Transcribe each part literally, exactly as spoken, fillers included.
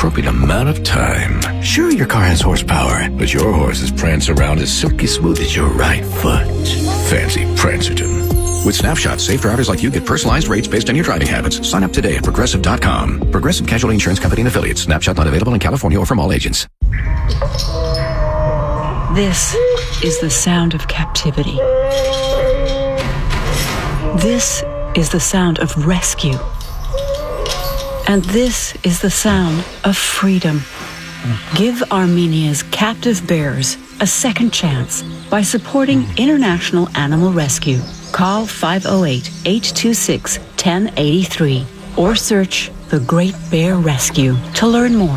appropriate amount of time. Sure, your car has horsepower, but your horses prance around as silky smooth as your right foot. Fancy Prancerton. With Snapshot, safe drivers like you get personalized rates based on your driving habits. Sign up today at Progressive dot com. Progressive Casualty Insurance Company and Affiliates. Snapshot not available in California or from all agents. This is the sound of captivity. This is the sound of rescue. And this is the sound of freedom. Give Armenia's captive bears a second chance by supporting International Animal Rescue. Call five oh eight, eight two six, one oh eight three or search The Great Bear Rescue to learn more.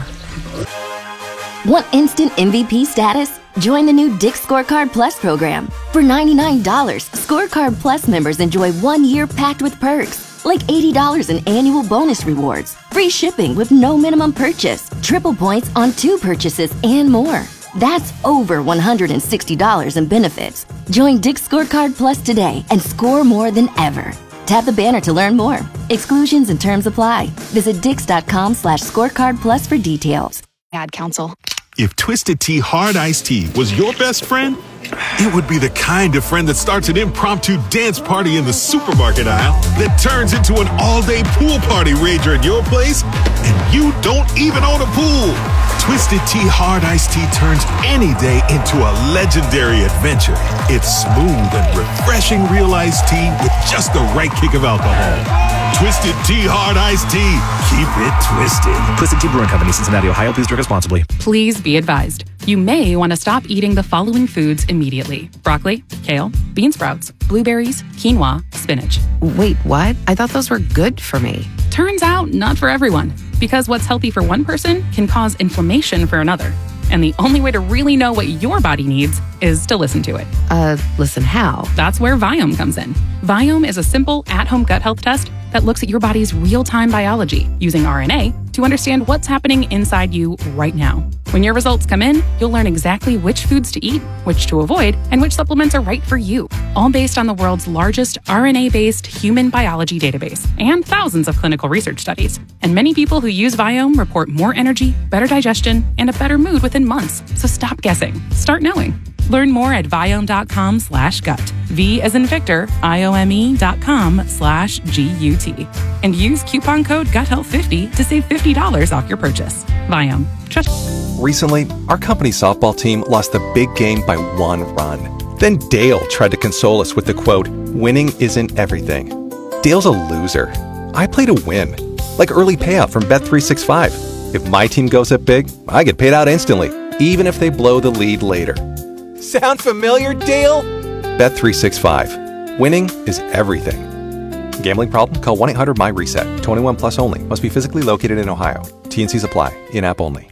Want instant M V P status? Join the new Dick's Scorecard Plus program. For ninety-nine dollars, Scorecard Plus members enjoy one year packed with perks, like eighty dollars in annual bonus rewards, free shipping with no minimum purchase, triple points on two purchases, and more. That's over one hundred sixty dollars in benefits. Join Dick's Scorecard Plus today and score more than ever. Tap the banner to learn more. Exclusions and terms apply. Visit dix.com slash scorecard plus for details. Ad counsel. If Twisted Tea Hard Iced Tea was your best friend, it would be the kind of friend that starts an impromptu dance party in the supermarket aisle that turns into an all-day pool party rager at your place, and you don't even own a pool. Twisted Tea Hard Iced Tea turns any day into a legendary adventure. It's smooth and refreshing real iced tea with just the right kick of alcohol. Twisted Tea Hard Iced Tea. Keep it twisted. Twisted Tea Brewing Company, Cincinnati, Ohio. Please drink responsibly. Please be advised. You may want to stop eating the following foods immediately. Broccoli, kale, bean sprouts, blueberries, quinoa, spinach. Wait, what? I thought those were good for me. Turns out, not for everyone. Because what's healthy for one person can cause inflammation for another. And the only way to really know what your body needs is to listen to it. Uh, listen how? That's where Viome comes in. Viome is a simple at-home gut health test that looks at your body's real-time biology using R N A to understand what's happening inside you right now. When your results come in, you'll learn exactly which foods to eat, which to avoid, and which supplements are right for you. All based on the world's largest R N A-based human biology database and thousands of clinical research studies. And many people who use Viome report more energy, better digestion, and a better mood within months. So stop guessing. Start knowing. Learn more at Viome.com slash gut. V as in Victor, I-O-M-E dot com slash G-U-T. And use coupon code gut health fifty to save fifty dollars off your purchase. Viome. Trust. Recently, our company softball team lost the big game by one run. Then Dale tried to console us with the quote, "Winning isn't everything." Dale's a loser. I play to win. Like early payout from Bet three sixty-five. If my team goes up big, I get paid out instantly, even if they blow the lead later. Sound familiar, Dale? Bet three sixty-five. Winning is everything. Gambling problem? Call one eight hundred my reset. twenty-one plus only. Must be physically located in Ohio. T N Cs apply. In-app only.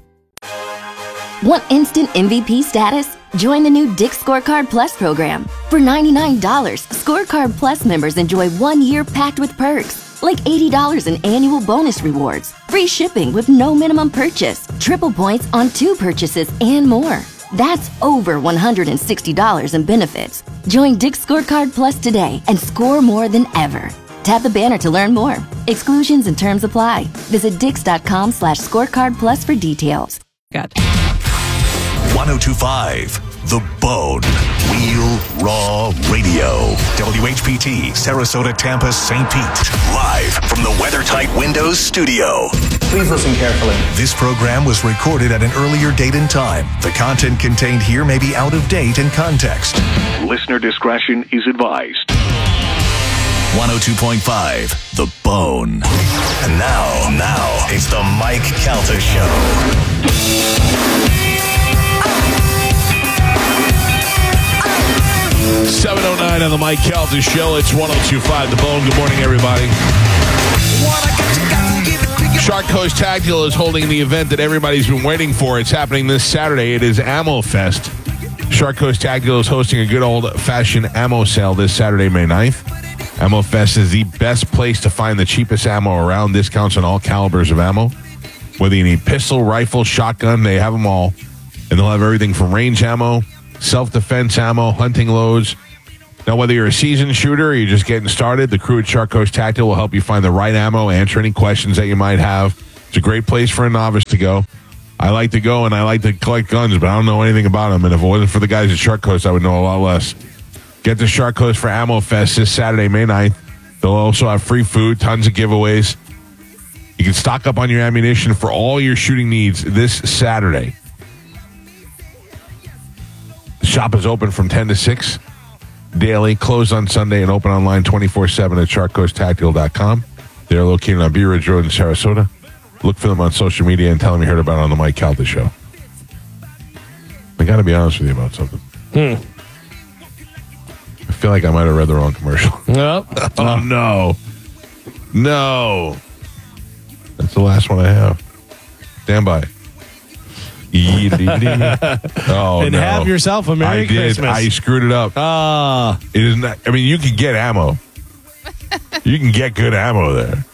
Want instant M V P status? Join the new Dick's Scorecard Plus program. For ninety-nine dollars, Scorecard Plus members enjoy one year packed with perks, like eighty dollars in annual bonus rewards, free shipping with no minimum purchase, triple points on two purchases, and more. That's over one hundred sixty dollars in benefits. Join Dick's Scorecard Plus today and score more than ever. Tap the banner to learn more. Exclusions and terms apply. Visit dix.com slash scorecard plus for details. Good. ten twenty-five The Bone. Real Raw Radio. W H P T, Sarasota, Tampa, Saint Pete. Live from the WeatherTight Windows studio. Please listen carefully. This program was recorded at an earlier date and time. The content contained here may be out of date and context. Listener discretion is advised. one oh two point five The Bone. And now, now, it's the Mike Calta Show. seven oh nine on the Mike Calta Show. It's ten twenty-five The Bone. Good morning, everybody. Shark Coast Tactical is holding the event that everybody's been waiting for. It's happening this Saturday. It is Ammo Fest. Shark Coast Tactical is hosting a good old-fashioned ammo sale this Saturday, May ninth. Ammo Fest is the best place to find the cheapest ammo around. Discounts on all calibers of ammo. Whether you need pistol, rifle, shotgun, they have them all. And they'll have everything from range ammo, self-defense ammo, hunting loads. Now, whether you're a seasoned shooter or you're just getting started, the crew at Shark Coast Tactical will help you find the right ammo, answer any questions that you might have. It's a great place for a novice to go. I like to go and I like to collect guns, but I don't know anything about them. And if it wasn't for the guys at Shark Coast, I would know a lot less. Get to Shark Coast for Ammo Fest this Saturday, May ninth. They'll also have free food, tons of giveaways. You can stock up on your ammunition for all your shooting needs this Saturday. The shop is open from ten to six daily, closed on Sunday, and open online twenty-four seven at shark coast tactical dot com. They're located on Bee Ridge Road in Sarasota. Look for them on social media and tell them you heard about it on the Mike Calta Show. I got to be honest with you about something. Hmm. I feel like I might have read the wrong commercial. Nope. Oh, no. No. That's the last one I have. Stand by. Oh, and no. have yourself a Merry I did. Christmas. I screwed it up. Ah. It is not. I mean, you can get ammo. You can get good ammo there.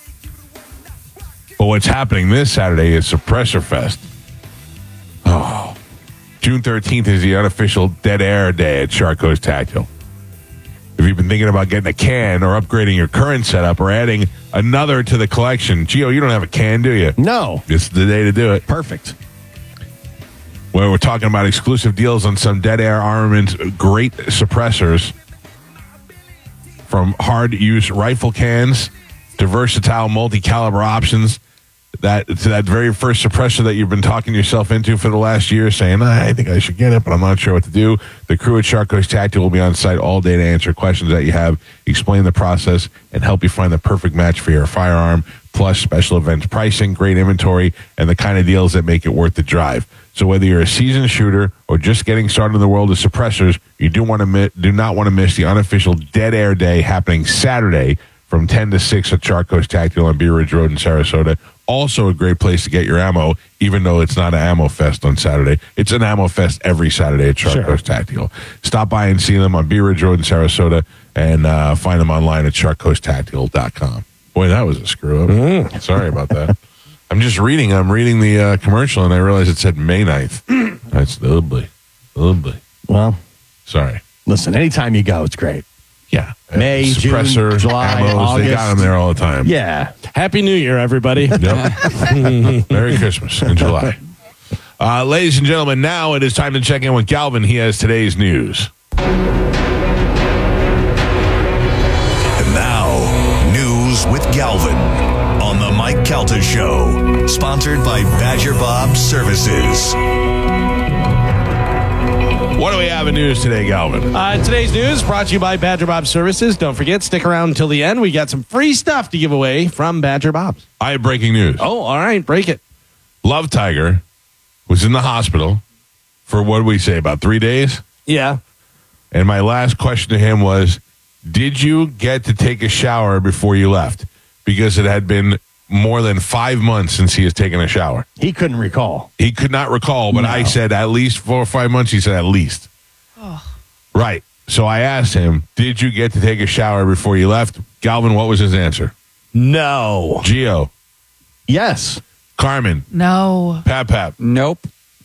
But what's happening this Saturday is Suppressor Fest. Oh. June thirteenth is the unofficial Dead Air Day at Shark Coast Tactical. If you've been thinking about getting a can or upgrading your current setup or adding another to the collection, Gio, you don't have a can, do you? No. It's the day to do it. Perfect. Where we're talking about exclusive deals on some Dead Air Armaments great suppressors, from hard-use rifle cans to versatile multi-caliber options. That to that very first suppressor that you've been talking yourself into for the last year, saying, I think I should get it, but I'm not sure what to do. The crew at Shark Coast Tactical will be on site all day to answer questions that you have, explain the process, and help you find the perfect match for your firearm, plus special events pricing, great inventory, and the kind of deals that make it worth the drive. So whether you're a seasoned shooter or just getting started in the world of suppressors, you do want to mi- do not want to miss the unofficial Dead Air Day happening Saturday from ten to six at Shark Coast Tactical on Bee Ridge Road in Sarasota. Also a great place to get your ammo, even though it's not an ammo fest on Saturday. It's an ammo fest every Saturday at Shark Sure. Coast Tactical. Stop by and see them on Bee Ridge Road in Sarasota, and uh, find them online at shark coast tactical dot com. Boy, that was a screw up. Mm. Sorry about that. I'm just reading. I'm reading the uh, commercial, and I realized it said May ninth. That's lovely. Lovely. Well, sorry. Listen, anytime you go, it's great. Yeah. May, Suppressor, June, July, ammos, August. they got them there all the time. Yeah. Happy New Year, everybody. Yep. Merry Christmas in July. Uh, ladies and gentlemen, now it is time to check in with Galvin. He has today's news. And now, news with Galvin on the Mike Calta Show, sponsored by Badger Bob Services. What do we have in news today, Galvin? Uh, today's news brought to you by Badger Bob Services. Don't forget, stick around until the end. We got some free stuff to give away from Badger Bob's. I have breaking news. Oh, all right. Break it. Love Tiger was in the hospital for, what did we say, about three days? Yeah. And my last question to him was, did you get to take a shower before you left? Because it had been more than five months since he has taken a shower. He couldn't recall. He could not recall, but No. I said at least four or five months. He said at least. Oh. Right. So I asked him, did you get to take a shower before you left? Galvin, what was his answer? No. Gio. Yes. Carmen. No. Pap Pap. Nope.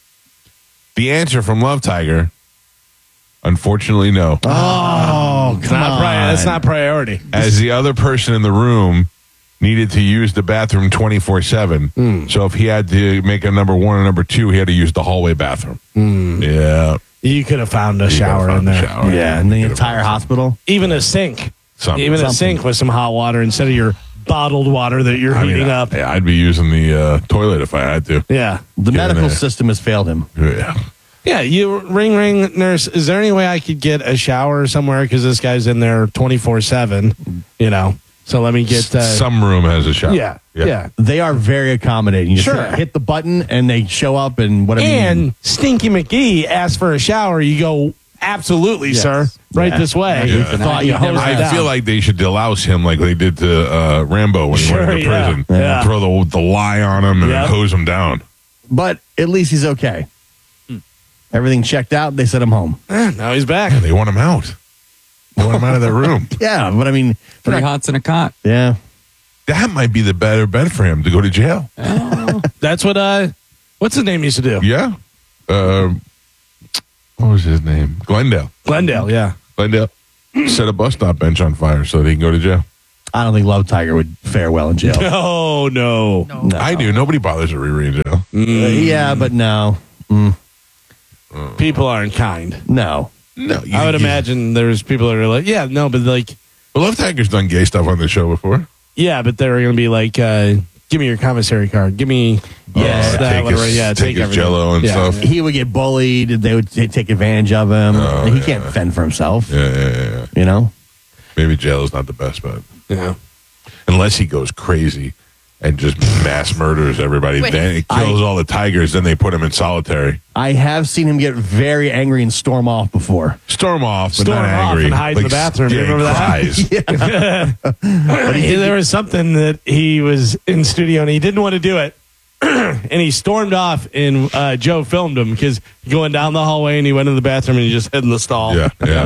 The answer from Love Tiger, unfortunately, no. Oh, It's not pri- that's not priority. As the other person in the room needed to use the bathroom twenty-four seven. Mm. So if he had to make a number one or number two, he had to use the hallway bathroom. Mm. Yeah. You could have found a You shower could've in found a there. shower. Yeah, in the Could've entire found hospital. Even a sink. Something. Even a Something. sink with some hot water instead of your bottled water that you're I mean, heating I- up. yeah, I'd be using the uh, toilet if I had to. Yeah. The Get in medical there. system has failed him. Yeah. Yeah, you ring, ring, nurse. Is there any way I could get a shower somewhere? Because this guy's in there twenty-four seven, you know. So let me get. Uh, Some room has a shower. yeah, yeah. They are very accommodating. You just Sure. hit the button and they show up and whatever. you need. And Stinky McGee asks for a shower. You go, absolutely, Yes. sir. Right Yeah. this way. Yeah. Thought you hosed it I down. feel like they should delouse him like they did to uh, Rambo when he Sure, went into yeah. prison. Yeah. Throw the, the lie on him and Yep. hose him down. But at least he's okay. Everything checked out. They sent him home. Eh, now he's back. They want him out. They want him out of that room. Yeah, but I mean, Three hots in a cot. yeah. That might be the better bet for him to go to jail. That's what, uh, what's his name used to do? Yeah. Uh, what was his name? Glendale. Glendale, yeah. Glendale set a bus stop bench on fire so that he can go to jail. I don't think Love Tiger would fare well in jail. No, no. No. I do. Nobody bothers to Riri in jail. Uh, yeah, but no. Mm. People aren't kind. No. No. You, I would you, imagine there's people that are like, yeah, no, but like, Well, Love Tiger's done gay stuff on the show before. yeah, but they're going to be like, uh, give me your commissary card. Give me, Yes, Uh, that, take whatever. his, yeah, take take his everything. Jello and Yeah. stuff. He would get bullied. They would t- take advantage of him. Oh, he yeah. can't fend for himself. Yeah, yeah, yeah, yeah. You know? Maybe jail is not the best bet. Yeah. Unless he goes crazy and just mass murders everybody. Wait. Then it kills all the tigers. Then they put him in solitary. I have seen him get very angry and storm off before. Storm off, but Storm not off angry. and hide in the bathroom. Yeah, Remember that? cries. But he, there was something that he was in studio and he didn't want to do it. And he stormed off, and uh, Joe filmed him because going down the hallway, and he went in the bathroom and he just hid in the stall. Yeah, yeah.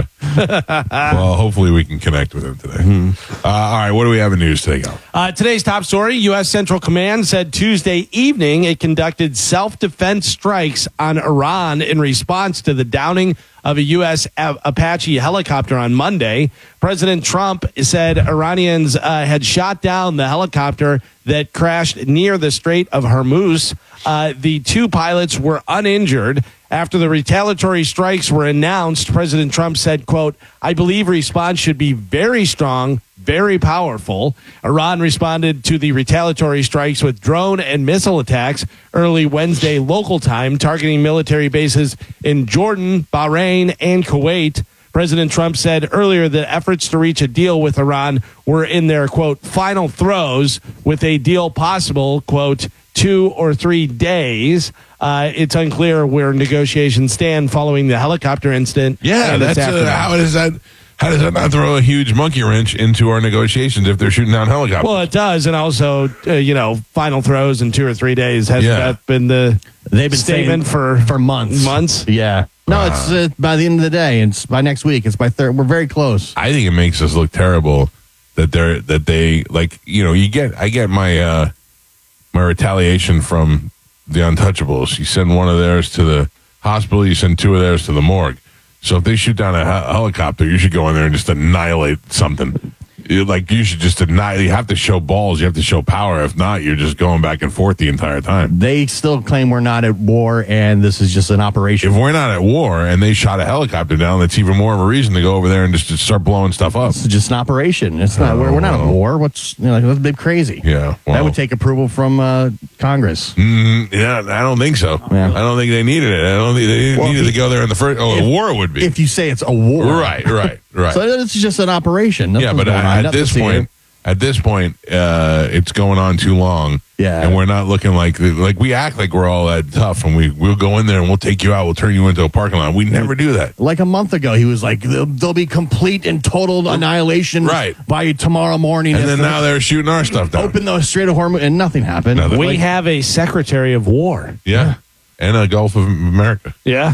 Well, hopefully we can connect with him today. Mm-hmm. Uh, all right, what do we have in news today, Gal? Uh, today's top story, U S. Central Command said Tuesday evening it conducted self-defense strikes on Iran in response to the downing of a U S. A- Apache helicopter on Monday. President Trump said Iranians uh, had shot down the helicopter that crashed near the Strait of Hormuz. Uh, the two pilots were uninjured. After the retaliatory strikes were announced, President Trump said, quote, I believe response should be very strong, very powerful. Iran responded to the retaliatory strikes with drone and missile attacks early Wednesday local time, targeting military bases in Jordan, Bahrain, and Kuwait. President Trump said earlier that efforts to reach a deal with Iran were in their, quote, final throes, with a deal possible, quote, two or three days. Uh, it's unclear where negotiations stand following the helicopter incident. Yeah, and its that's uh, aftermath. how does that? How does that not throw a huge monkey wrench into our negotiations if they're shooting down helicopters? Well, it does, and also, uh, you know, final throws in two or three days. Has Yeah. that been the They've been statement saying for for months? Months? Yeah. No, it's uh, by the end of the day. It's by next week. It's by third. We're very close. I think it makes us look terrible that they're that they like you know you get I get my uh, my retaliation from the Untouchables. You send one of theirs to the hospital. You send two of theirs to the morgue. So if they shoot down a hel- helicopter, you should go in there and just annihilate something. You- Like you should just annihilate. You have to show balls. You have to show power. If not, you're just going back and forth the entire time. They still claim we're not at war and this is just an operation. If we're not at war and they shot a helicopter down, that's even more of a reason to go over there and just, just start blowing stuff up. It's just an operation. It's not. we're, we're not at war. What's you know, that's a bit crazy. Yeah, well. That would take approval from uh, Congress. Mm, yeah, I don't think so. Yeah. I don't think they needed it. I don't think they Well, needed to go there in the first. Oh, if- a war would be. If you say it's a war, Right, right, right. So it's just an operation. yeah, Nothing's but going on. at Nothing this to see point, here. at this point, uh, it's going on too long. Yeah. and we're not looking like like we act like we're all that tough, and we we'll go in there and we'll take you out. We'll turn you into a parking lot. We never do that. Like a month ago, he was like, "There'll, there'll be complete and total annihilation Right. by tomorrow morning." And then now they're shooting our stuff down. open the Strait of Hormuz, and nothing happened. Nothing. We Like, have a Secretary of War. Yeah, and a Gulf of America. Yeah.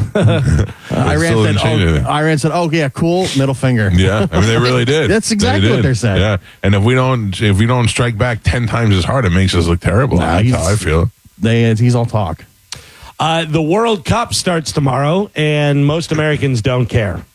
Iran still said, didn't change oh, anything. Iran said, "Oh yeah, cool." Middle finger. Yeah, I mean they really did. That's They exactly did. what they're saying. Yeah, and if we don't, if we don't strike back ten times as hard, it makes us look terrible. Nah, That's he's- how I feel. They, he's all talk. Uh, the World Cup starts tomorrow, and most Americans don't care.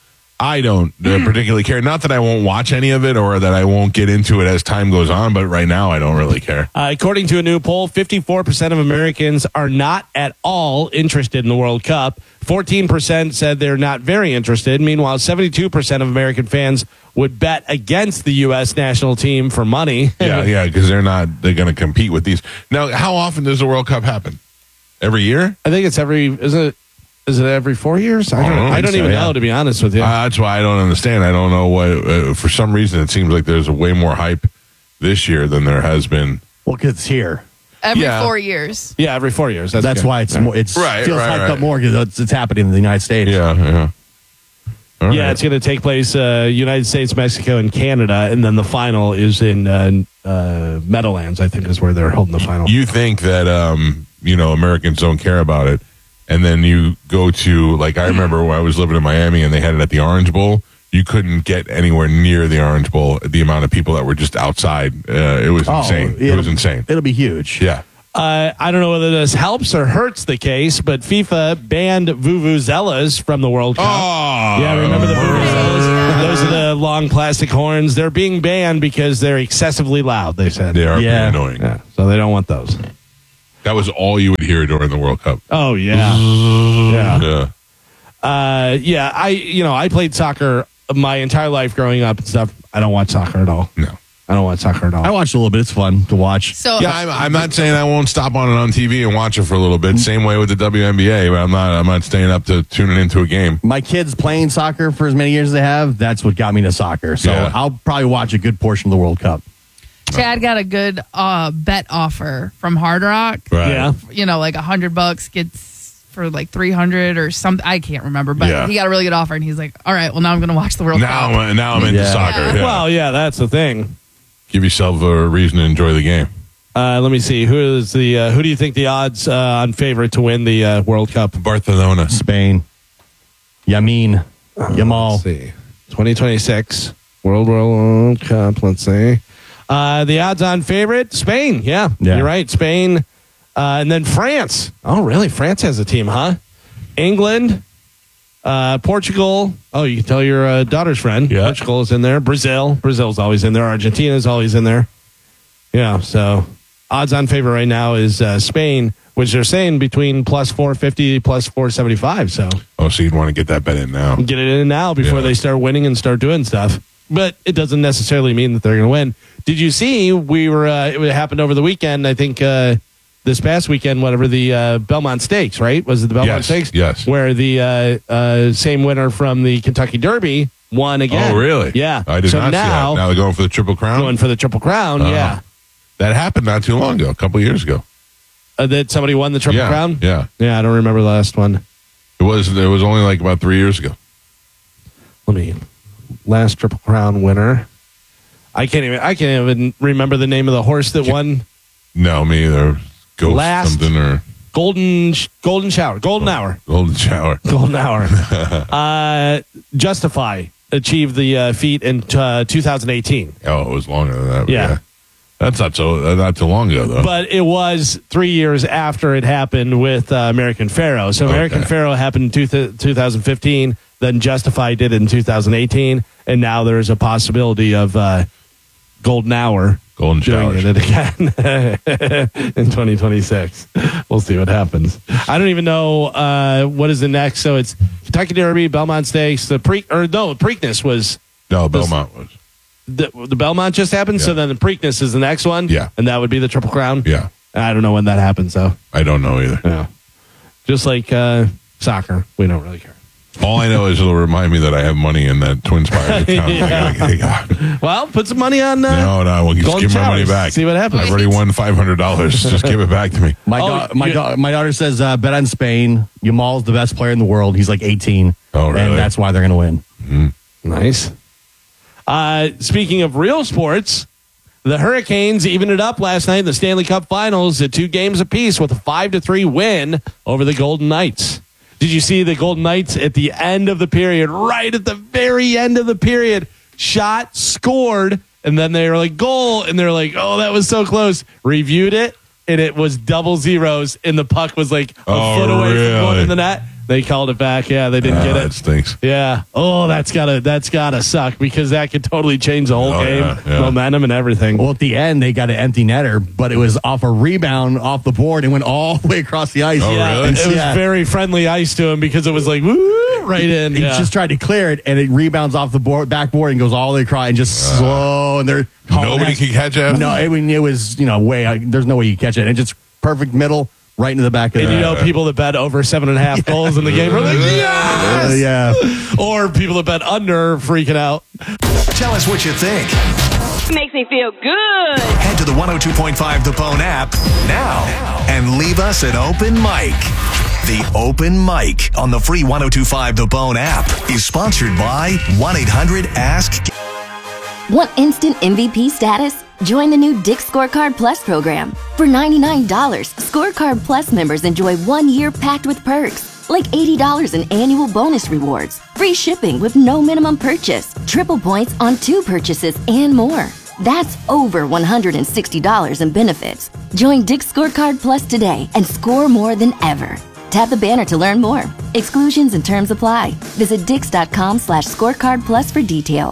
I don't uh, particularly care. Not that I won't watch any of it or that I won't get into it as time goes on, but right now I don't really care. Uh, according to a new poll, fifty-four percent of Americans are not at all interested in the World Cup. fourteen percent said they're not very interested. Meanwhile, seventy-two percent of American fans would bet against the U S national team for money. Yeah, yeah, because they're not, they're going to compete with these. Now, how often does the World Cup happen? Every year? I think it's every, is it, is it every four years? I don't, I don't I don't think even so, yeah. know, to be honest with you. Uh, that's why I don't understand. I don't know what, uh, for some reason, it seems like there's a way more hype this year than there has been. Well, because it's here. Every Yeah. four years. yeah, every four years. That's, That's good. why it's Yeah. more. It's Right, feels right, hyped right. up more because it's, it's happening in the United States. Yeah, yeah. All Yeah, right. it's going to take place uh, United States, Mexico, and Canada, and then the final is in uh, uh, Meadowlands, I think is where they're holding the final. You think that, um, you know, Americans don't care about it. And then you go to, like, I remember when I was living in Miami and they had it at the Orange Bowl. You couldn't get anywhere near the Orange Bowl, the amount of people that were just outside. Uh, it was Oh, insane. It it'll- was insane. It'll be huge. Yeah. Uh, I don't know whether this helps or hurts the case, but FIFA banned vuvuzelas from the World Cup. Oh. Yeah, remember the vuvuzelas? Those are the long plastic horns. They're being banned because they're excessively loud, they said. They are Yeah. pretty annoying. Yeah, so they don't want those. That was all you would hear during the World Cup. Oh, yeah. yeah. Yeah. Uh, yeah, I you know, I played soccer my entire life growing up and stuff. I don't watch soccer at all. No. I don't watch soccer at all. I watched a little bit. It's fun to watch. So Yeah, I'm, I'm not saying I won't stop on it on T V and watch it for a little bit. Same way with the W N B A, but I'm not. I'm not staying up to tuning into a game. My kids playing soccer for as many years as they have, that's what got me to soccer. So Yeah. I'll probably watch a good portion of the World Cup. Chad got a good uh, bet offer from Hard Rock. Right. Yeah. You know, like a hundred bucks gets for like three hundred or something. I can't remember, but Yeah. he got a really good offer, and he's like, "All right, well now I'm going to watch the World Now, Cup." I'm, now I'm into Yeah. soccer. Yeah. Yeah. Well, yeah, that's the thing. Give yourself a reason to enjoy the game. Uh, let me see. Who is the? Uh, who do you think the odds uh, on favorite to win the uh, World Cup? Barcelona. Spain. Yamin. Yamal. Let's see. twenty twenty-six World World Cup. Let's see. Uh, the odds on favorite, Spain. Yeah, Yeah. you're right. Spain. Uh, and then France. Oh, really? France has a team, huh? England. Uh, Portugal. Oh, you can tell your uh, daughter's friend. Yeah. Portugal is in there. Brazil. Brazil's always in there. Argentina's always in there. Yeah, so odds on favorite right now is uh, Spain, which they're saying between plus four fifty, plus four seventy-five. So Oh, so you'd want to get that bet in now. get it in now before Yeah. they start winning and start doing stuff. But it doesn't necessarily mean that they're going to win. Did you see? We were. Uh, it happened over the weekend. I think uh, this past weekend, whatever the uh, Belmont Stakes, right? Was it the Belmont Yes, Stakes? yes. Where the uh, uh, same winner from the Kentucky Derby won again. Oh, really? Yeah. I did so not now, see that. Now they're going for the Triple Crown? Going for the Triple Crown. Uh-huh. Yeah. That happened not too long ago, a couple years ago. Uh, that somebody won the Triple Yeah, Crown. yeah. Yeah. I don't remember the last one. It was it was only like about three years ago. Let me. Last Triple Crown winner. I can't even. I can't even remember the name of the horse that won. No, me either. Ghost Last- something or Golden sh- Golden Shower. Golden Hour. Golden Shower. Golden Hour. uh, Justify achieved the uh, feat in uh, two thousand eighteen. Oh, it was longer than that. but Yeah. That's not so not too long ago though. But it was three years after it happened with uh, American Pharaoh. So American Okay. Pharaoh happened in two th- two thousand fifteen. Then Justify did it in two thousand eighteen. And now there's a possibility of uh, Golden Hour Golden doing Showers. it again in twenty twenty-six. We'll see what happens. I don't even know uh, what is the next. So it's Kentucky Derby, Belmont Stakes, the pre or no Preakness was No, Belmont was. the, the Belmont just happened. So Yeah. then the Preakness is the next one. Yeah. and that would be the Triple Crown. Yeah. I don't know when that happens though. I don't know either. Yeah, just like uh, soccer, we don't really care. All I know is it'll remind me that I have money in that Twin Spires account. I gotta take out. Well, put some money on. Uh, No, no, well, just Golden give my money Showers. back. See what happens. I've already won five hundred dollars. Just give it back to me. My Oh, da- my, you- da- my daughter says uh, bet on Spain. Yamal's the best player in the world. He's like eighteen. Oh, really? And that's why they're going to win. Nice. Uh, speaking of real sports, the Hurricanes evened it up last night in the Stanley Cup Finals at two games apiece with a five to three win over the Golden Knights. Did you see the Golden Knights at the end of the period, right at the very end of the period, shot, scored, and then they were like, goal, and they're like, oh, that was so close. Reviewed it, and it was double zeros, and the puck was like a Oh, foot away from going really? in the net. They called it back. Yeah, they didn't Ah, get that it. stinks. Yeah. Oh, that's gotta that's gotta suck because that could totally change the whole Oh, game, yeah, yeah. momentum, and everything. Well, at the end, they got an empty netter, but it was off a rebound off the board and went all the way across the ice. Oh, yeah, really? it was Yeah. very friendly ice to him because it was like woo, right in. He Yeah. just tried to clear it, and it rebounds off the board, backboard, and goes all the way across, and just slow. And they're Nobody can catch it? No, I mean it was you know way. I, there's no way you catch it. And just perfect middle, right into the back of and the. you know, people that bet over seven and a half goals in the game are like, yes! Uh, yeah. Or people that bet under are freaking out. Tell us what you think. Makes me feel good. Head to the one oh two point five The Bone app now and leave us an open mic. The Open Mic on the free one oh two point five The Bone app is sponsored by one eight hundred ask. Want instant M V P status? Join the new Dick's Scorecard Plus program. For ninety-nine dollars, Scorecard Plus members enjoy one year packed with perks, like eighty dollars in annual bonus rewards, free shipping with no minimum purchase, triple points on two purchases, and more. That's over one hundred sixty dollars in benefits. Join Dick's Scorecard Plus today and score more than ever. Tap the banner to learn more. Exclusions and terms apply. Visit dix.com slash scorecard plus for details.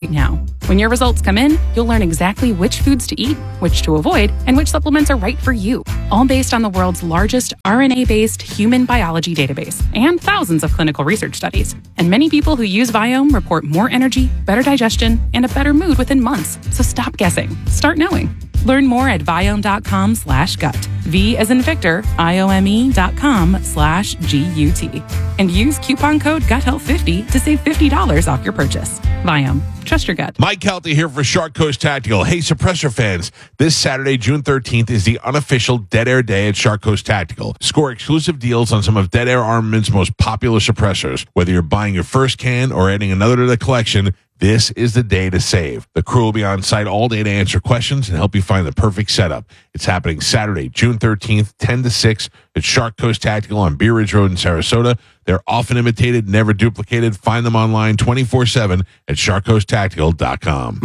now. When your results come in, you'll learn exactly which foods to eat, which to avoid, and which supplements are right for you. All based on the world's largest R N A-based human biology database and thousands of clinical research studies. And many people who use Viome report more energy, better digestion, and a better mood within months. So stop guessing. Start knowing. Learn more at Viome.com slash gut. V as in Victor, I-O-M-E dot com slash G-U-T. And use coupon code gut health fifty to save fifty dollars off your purchase. Viome. Trust your gut. Mike Kelty here for Shark Coast Tactical. Hey, Suppressor fans, this Saturday, June thirteenth, is the unofficial Dead Air Day at Shark Coast Tactical. Score exclusive deals on some of Dead Air Armament's most popular suppressors. Whether you're buying your first can or adding another to the collection, this is the day to save. The crew will be on site all day to answer questions and help you find the perfect setup. It's happening Saturday, June thirteenth, ten to six at Shark Coast Tactical on Bee Ridge Road in Sarasota. They're often imitated, never duplicated. Find them online twenty-four seven at shark coast tactical dot com.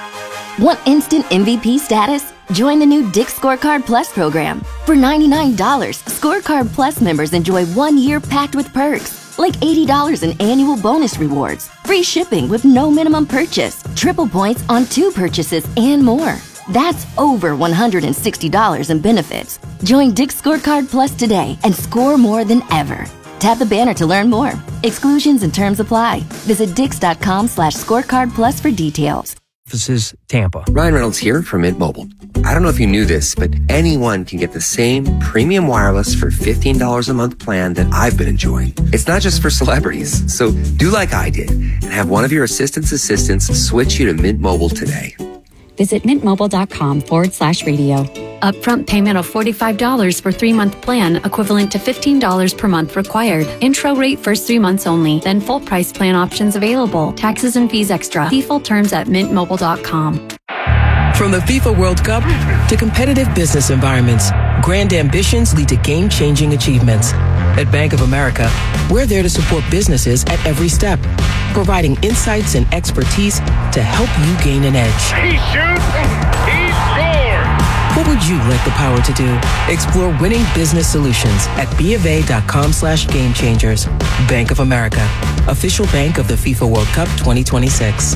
Want instant M V P status? Join the new Dick's Scorecard Plus program. For ninety-nine dollars, Scorecard Plus members enjoy one year packed with perks, like eighty dollars in annual bonus rewards, free shipping with no minimum purchase, triple points on two purchases, and more. That's over one hundred sixty dollars in benefits. Join Dick's Scorecard Plus today and score more than ever. Tap the banner to learn more. Exclusions and terms apply. Visit dix.com slash scorecard plus for details. This is Tampa. Ryan Reynolds here from Mint Mobile. I don't know if you knew this, but anyone can get the same premium wireless for fifteen dollars a month plan that I've been enjoying. It's not just for celebrities. So do like I did and have one of your assistant's assistants switch you to Mint Mobile today. Visit mintmobile.com forward slash radio. Upfront payment of forty-five dollars for three-month plan, equivalent to fifteen dollars per month required. Intro rate first three months only, then full price plan options available. Taxes and fees extra. See full terms at mint mobile dot com. From the FIFA World Cup to competitive business environments, grand ambitions lead to game-changing achievements. At Bank of America, we're there to support businesses at every step, providing insights and expertise to help you gain an edge. He shoots, he scores! What would you like the power to do? Explore winning business solutions at BofA.com slash game changers. Bank of America, official bank of the FIFA World Cup twenty twenty-six.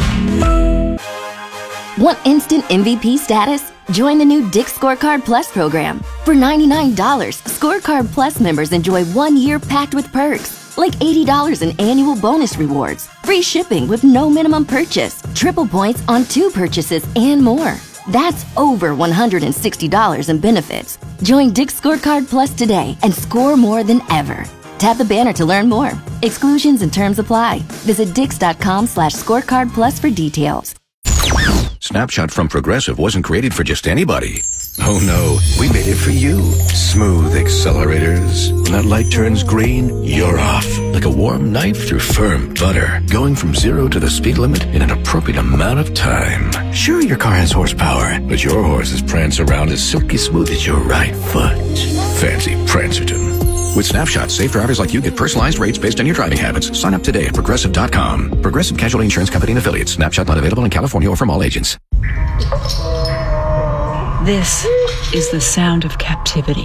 Want instant M V P status? Join the new Dick's Scorecard Plus program. For ninety-nine dollars, Scorecard Plus members enjoy one year packed with perks, like eighty dollars in annual bonus rewards, free shipping with no minimum purchase, triple points on two purchases, and more. That's over one hundred sixty dollars in benefits. Join Dick's Scorecard Plus today and score more than ever. Tap the banner to learn more. Exclusions and terms apply. Visit dix.com slash scorecard plus for details. Snapshot from Progressive wasn't created for just anybody. Oh no, we made it for you. Smooth accelerators. When that light turns green, you're off. Like a warm knife through firm butter. Going from zero to the speed limit in an appropriate amount of time. Sure, your car has horsepower, but your horses prance around as silky smooth as your right foot. Fancy Prancerton. With Snapshot, safe drivers like you get personalized rates based on your driving habits. Sign up today at progressive dot com. Progressive Casualty Insurance Company and Affiliates. Snapshot not available in California or from all agents. This is the sound of captivity.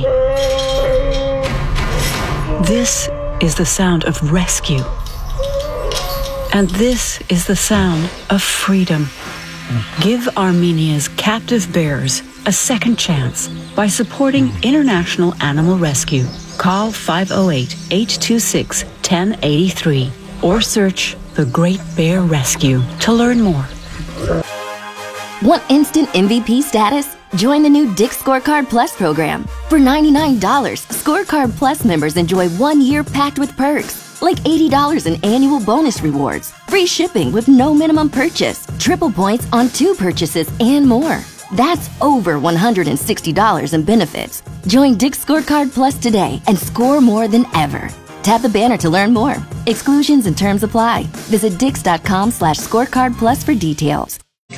This is the sound of rescue. And this is the sound of freedom. Give Armenia's captive bears a second chance by supporting International Animal Rescue. Call five oh eight, eight two six, one oh eight three or search The Great Bear Rescue to learn more. Want instant M V P status? Join the new Dick's Scorecard Plus program. For ninety-nine dollars, Scorecard Plus members enjoy one year packed with perks, like eighty dollars in annual bonus rewards, free shipping with no minimum purchase, triple points on two purchases, and more. That's over one hundred sixty dollars in benefits. Join Dick's Scorecard Plus today and score more than ever. Tap the banner to learn more. Exclusions and terms apply. Visit dix.com slash scorecard plus for details.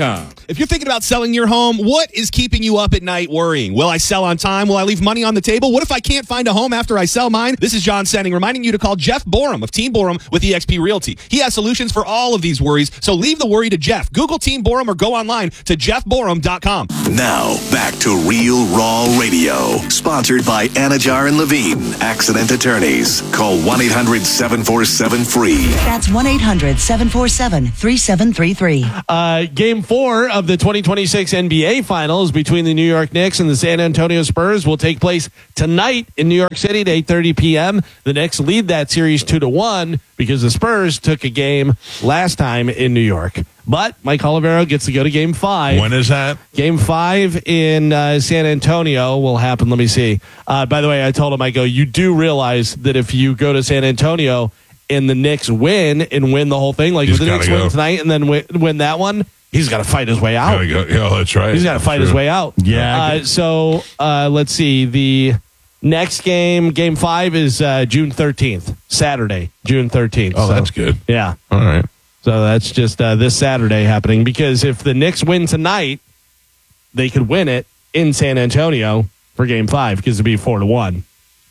If you're thinking about selling your home, what is keeping you up at night worrying? Will I sell on time? Will I leave money on the table? What if I can't find a home after I sell mine? This is John Senning reminding you to call Jeff Borum of Team Borum with E X P Realty. He has solutions for all of these worries, so leave the worry to Jeff. Google Team Borum or go online to jeff borum dot com. Now, back to Real Raw Radio. Sponsored by Anajar and Levine, Accident Attorneys. Call one eight hundred seven four seven free. That's one eight hundred seven four seven three seven three three. Uh, game four of the twenty twenty-six N B A Finals between the New York Knicks and the San Antonio Spurs will take place tonight in New York City at eight thirty p.m. The Knicks lead that series two to one because the Spurs took a game last time in New York. But Mike Olivero gets to go to game five. When is that? Game five in uh, San Antonio will happen. Let me see. Uh, by the way, I told him, I go, you do realize that if you go to San Antonio and the Knicks win and win the whole thing, like if the Knicks go. win tonight and then win, win that one, he's got to fight his way out. Go. Yeah, that's right. He's got to fight True. his way out. Yeah. Uh, so uh, let's see. The next game, game five, is uh, June thirteenth, Saturday, June thirteenth. Oh, so, that's good. Yeah. All right. So that's just uh, this Saturday happening because if the Knicks win tonight, they could win it in San Antonio for game five because it'd be four to one.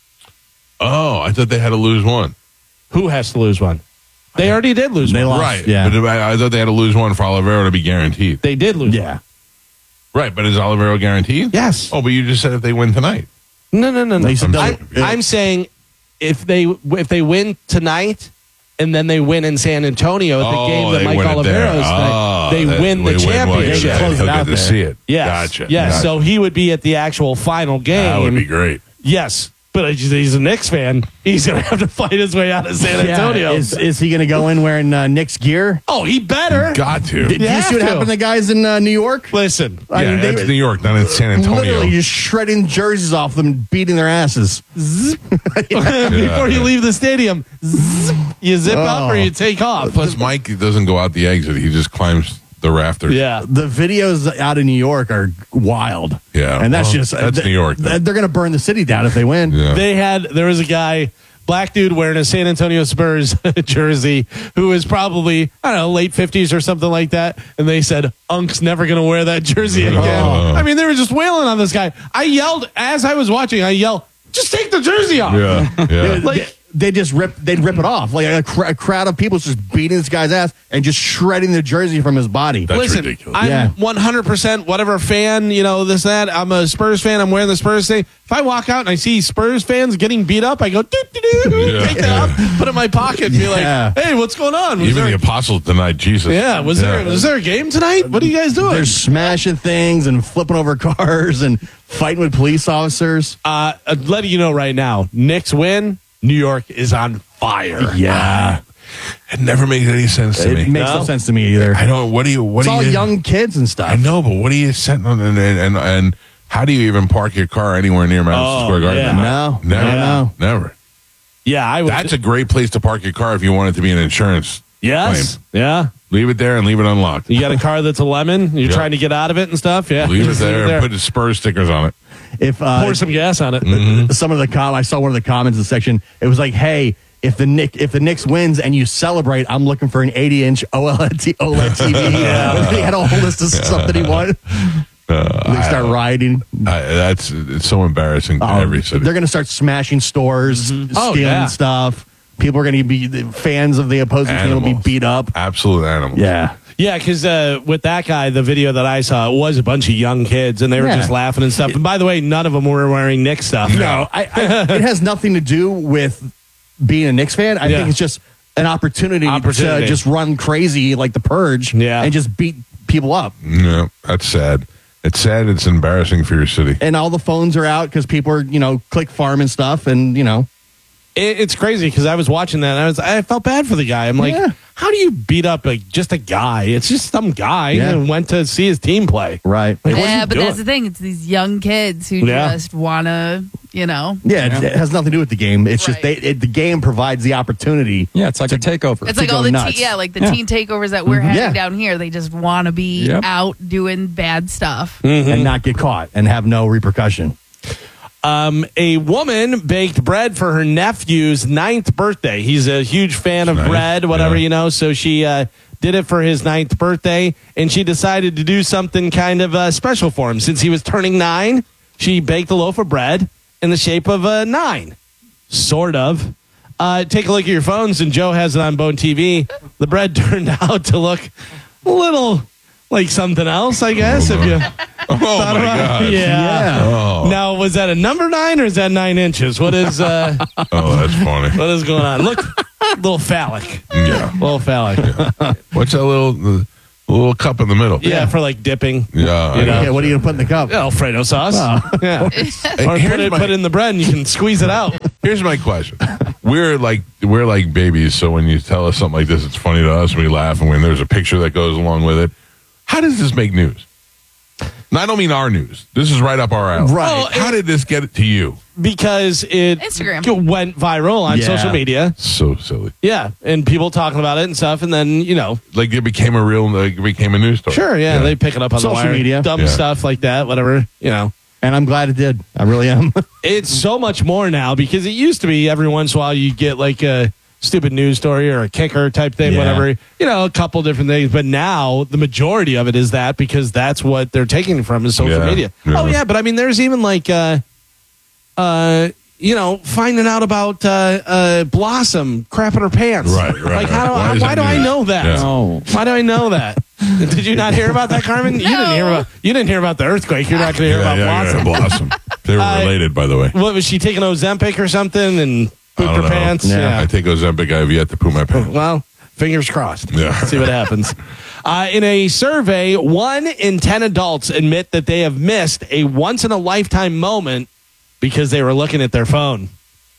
Oh, I thought they had to lose one. Who has to lose one? They already did lose They one. lost. Right. Yeah. But I I thought they had to lose one for Olivero to be guaranteed. They did lose Yeah. one. Right, but is Olivero guaranteed? Yes. Oh, but you just said if they win tonight. No, no, no, no. They said I, no. I'm saying if they if they win tonight and then they win in San Antonio at the Oh, game that they Mike win it there. Olivero's Oh, they that- win the they win what- championship. yeah, Close it he'll out get to there. see it. Yes. Gotcha. Yes. Gotcha. So he would be at the actual final game. That would be great. Yes. But he's a Knicks fan. He's going to have to fight his way out of San Antonio. Yeah. Is, is he going to go in wearing uh, Knicks gear? Oh, he better. Got to. Did you, have see what to. happened to the guys in uh, New York? Listen. I yeah, mean, they- that's New York, not in San Antonio. Literally just shredding jerseys off them and beating their asses. Before you leave the stadium, zzz, you zip up Oh. or you take off. Plus, Mike doesn't go out the exit. He just climbs the rafters. Yeah. The videos out of New York are wild. Yeah. And that's Well, just that's th- New York, though. th- They're going to burn the city down if they win. Yeah. They had, there was a guy, black dude wearing a San Antonio Spurs jersey who was probably, I don't know, late fifties or something like that. And they said, Unk's never going to wear that jersey again. Oh. I mean, they were just wailing on this guy. I yelled, as I was watching, I yelled, just take the jersey off. Yeah. Yeah. Like, They just rip. They'd rip it off. Like a, cr- a crowd of people just beating this guy's ass and just shredding the jersey from his body. That's listen, ridiculous. I'm Yeah. one hundred percent whatever fan, you know, this, that. I'm a Spurs fan. I'm wearing the Spurs thing. If I walk out and I see Spurs fans getting beat up, I go, doo, doo, doo, Yeah. take that off, put it in my pocket and be Yeah. like, hey, what's going on? Was Even there, the apostles denied Jesus. yeah, was there was there a game tonight? What are you guys doing? They're smashing things and flipping over cars and fighting with police officers. Uh, uh, letting you know right now, Knicks win, New York is on fire. Yeah, It never makes any sense to it me. makes no? No? sense to me either. I don't. What do you? What It's do all you? young kids and stuff. I know, but what do you send on and and, and and how do you even park your car anywhere near Madison Oh, Square Garden? yeah. No, never, no, no. never. Yeah, I would. That's a great place to park your car if you want it to be an insurance yes. claim. Yeah. Leave it there and leave it unlocked. You got a car that's a lemon. You're Yeah. trying to get out of it and stuff. Yeah. Leave it Just there and put the Spurs stickers on it. If uh, Pour some gas on it. Mm-hmm. some of the com, I saw one of the comments in the section. It was like, "Hey, if the Nick, if the Knicks wins and you celebrate, I'm looking for an eighty inch OLED T- OLED T V." Yeah. He had a whole list of stuff that he wanted. Uh, They start rioting. I, that's it's so embarrassing to Oh, every city. they're going to start smashing stores, Oh, stealing yeah. stuff. People are going to be the fans of the opposing team will be Animals. beat up. Absolute animals. Yeah. Yeah, because uh, with that guy, the video that I saw, it was a bunch of young kids, and they were Yeah. just laughing and stuff. And by the way, none of them were wearing Knicks stuff. No, I, I, it has nothing to do with being a Knicks fan. I Yeah. think it's just an opportunity, Opportunity. to just run crazy like the Purge Yeah. and just beat people up. No, that's sad. It's sad. It's embarrassing for your city. And all the phones are out because people are, you know, click farm and stuff. And, you know, It, it's crazy because I was watching that, and I was I felt bad for the guy. I'm like, Yeah. how do you beat up a, just a guy? It's just some guy Yeah. who went to see his team play. right. Like, what's Yeah, he but doing? that's the thing. It's these young kids who Yeah. just want to, you know. Yeah, it, it has nothing to do with the game. It's just they, Right. it, the game provides the opportunity. Yeah, it's like a takeover. It's to like go all the nuts. te- yeah, like the Yeah. teen takeovers that we're having Yeah. down here. They just want to be Yep. out doing bad stuff. and not get caught and have no repercussion. Um, a woman baked bread for her nephew's ninth birthday. He's a huge fan of Nice. bread, whatever, Yeah. you know. So she uh, did it for his ninth birthday, and she decided to do something kind of uh, special for him. Since he was turning nine, she baked a loaf of bread in the shape of a nine, sort of. Uh, take a look at your phones, and Joe has it on Bone T V. The bread turned out to look a little like something else, I guess. If you Oh, thought my about God. it. Yeah. Oh. Now, was that a number nine or is that nine inches? What is uh, Oh, that's funny. what is going on? Look, a little phallic. Yeah. A little phallic. Yeah, What's that little the little cup in the middle? for like dipping. Yeah. You know? Yeah, what are you going to put in the cup? Alfredo sauce. Oh. Yeah. Hey, Or here's put it, my- put it in the bread and you can squeeze it out. Here's my question. We're like we're like babies, so when you tell us something like this, it's funny to us. We laugh, and when there's a picture that goes along with it, how does this make news? And I don't mean our news. This is right up our alley. Right. How did this get it to you? Because it Instagram. went viral on Yeah. social media. So silly. Yeah, and people talking about it and stuff, and then, you know. Like it became a real, like it became a news story. Sure, yeah, they pick it up on Social the wire. media. Dumb Yeah. stuff like that, whatever, you know. And I'm glad it did. I really am. It's so much more now because it used to be every once in a while you get like a stupid news story or a kicker type thing, Yeah. whatever, you know, a couple different things. But now the majority of it is that because that's what they're taking from is social Yeah. media. Yeah. Oh, yeah. But I mean, there's even like, uh, uh, you know, finding out about uh, uh, Blossom crapping her pants. Right, right, Like, how do, right. Why how, is why that do I news? know that? Yeah. No. Why do I know that? Did you not hear about that, Carmen? You didn't hear about. You didn't hear about the earthquake. You're not going to hear Yeah, about yeah, Blossom. yeah, Blossom. They were Uh, related, by the way. What was she taking Ozempic or something and I pooped don't her know. pants? I take Ozempic. I have yet to poop my pants. Well, fingers crossed. Yeah. See what happens. Uh, in a survey, one in ten adults admit that they have missed a once in a lifetime moment because they were looking at their phone.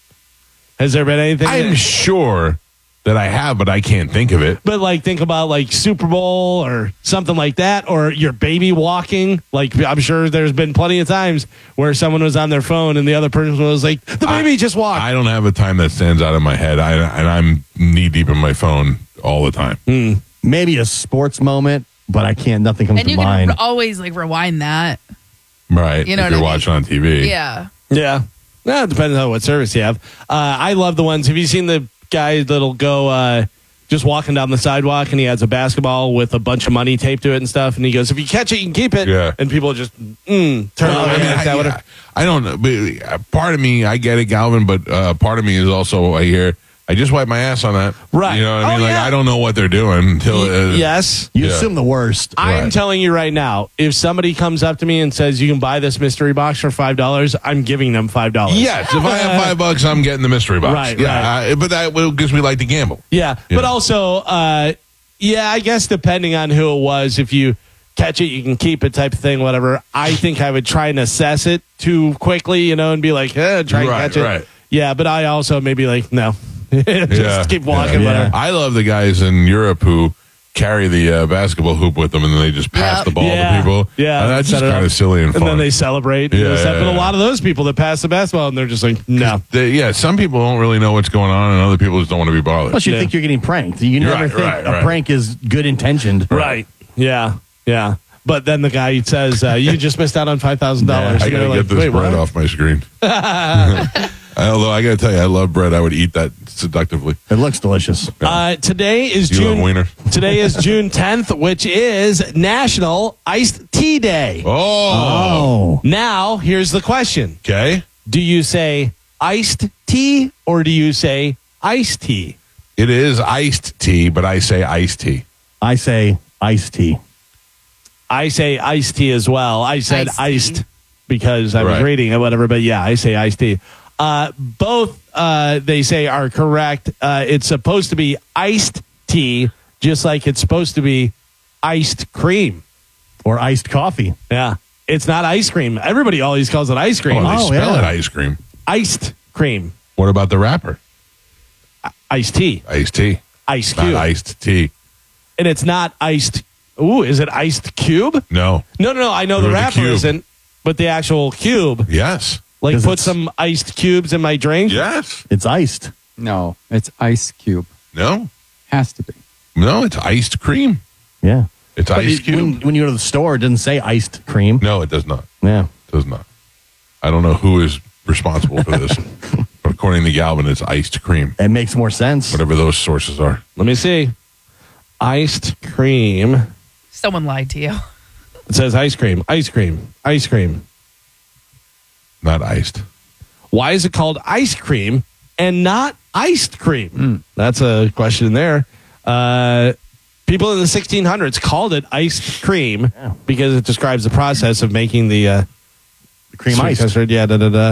Has there been anything? I'm sure that I have, but I can't think of it. But like, think about like Super Bowl or something like that, or your baby walking. Like, I'm sure there's been plenty of times where someone was on their phone and the other person was like, "The baby I, just walked." I don't have a time that stands out in my head, I, and I'm knee deep in my phone all the time. Mm. Maybe a sports moment, but I can't. Nothing comes And to you mind. can always like rewind that. Right. You know if what you're I mean? watching on T V. Yeah. Yeah. Yeah, it depends on what service you have. Uh, I love the ones. Have you seen the guy that'll go uh, just walking down the sidewalk and he has a basketball with a bunch of money taped to it and stuff? And he goes, if you catch it, you can keep it. Yeah. And people just mm, turn Well, away. I, mean, like that, I, whatever. I don't know. But uh, part of me, I get it, Galvin, but uh, part of me is also, I hear, I just wiped my ass on that. Right. You know what I Oh, mean? Like, yeah. I don't know what they're doing until. Uh, Yes. You Yeah. assume the worst. I'm Right. telling you right now, if somebody comes up to me and says, you can buy this mystery box for five dollars, I'm giving them five dollars. Yes. If I have five bucks, I'm getting the mystery box. Right, Yeah. I, but that gives me like to gamble. Yeah, Yeah. but also, uh, yeah, I guess depending on who it was, if you catch it, you can keep it type of thing, whatever. I think I would try and assess it too quickly, you know, and be like, eh, try and Right, catch it. right. Yeah, but I also maybe like, no. Just Yeah. keep walking. Yeah. whatever. I love the guys in Europe who carry the uh, basketball hoop with them and then they just pass Yep. the ball Yeah. to people. Yeah, And that's set just it up. kind of silly and fun. And then they celebrate. Yeah, Yeah, yeah, But a yeah. lot of those people that pass the basketball, and they're just like, no. They- yeah, some people don't really know what's going on and other people just don't want to be bothered. Plus, you Yeah. think you're getting pranked. You never Right, think right, a right. prank is good intentioned. Right. Yeah. Yeah. But then the guy says, uh, you just missed out on five thousand dollars. I got to get this bread off my screen. Although I got to tell you, I love bread. I would eat that seductively. It looks delicious. Uh, today is You love June. wiener? Today is June tenth, which is National Iced Tea Day. Oh. Oh. Now, here's the question: Okay. do you say iced tea or do you say iced tea? It is iced tea, but I say iced tea. I say iced tea. I say iced tea as well. I said Iced iced, tea. because I was Right. reading it, whatever. But yeah, I say iced tea. Uh, both uh, they say are correct. Uh, it's supposed to be iced tea, just like it's supposed to be iced cream. Or iced coffee. Yeah. It's not ice cream. Everybody always calls it ice cream. Oh, they Oh, spell yeah. it ice cream. Iced cream. What about the wrapper? Iced tea. Iced tea. Ice Not cube. iced tea. And it's not iced. Ooh, is it iced cube? No. No, no, no. I know It the was a wrapper cube. isn't, but the actual cube. Yes. Like 'Cause put it's- some iced cubes in my drink. Yes. It's iced. No, it's ice cube. No. Has to be. No, it's iced cream. Yeah. It's But ice it- cube. when, when you go to the store, it doesn't say iced cream. No, it does not. Yeah. It does not. I don't know who is responsible for this. But according to Galvin, it's iced cream. It makes more sense. Whatever those sources are. Let me see. iced cream. Someone lied to you. It says ice cream, ice cream, ice cream. Not iced. Why is it called ice cream and not iced cream? Mm. That's a question there. Uh, people in the sixteen hundreds called it iced cream yeah. because it describes the process of making the, uh, the cream sweet ice. Custard. Yeah, da da da.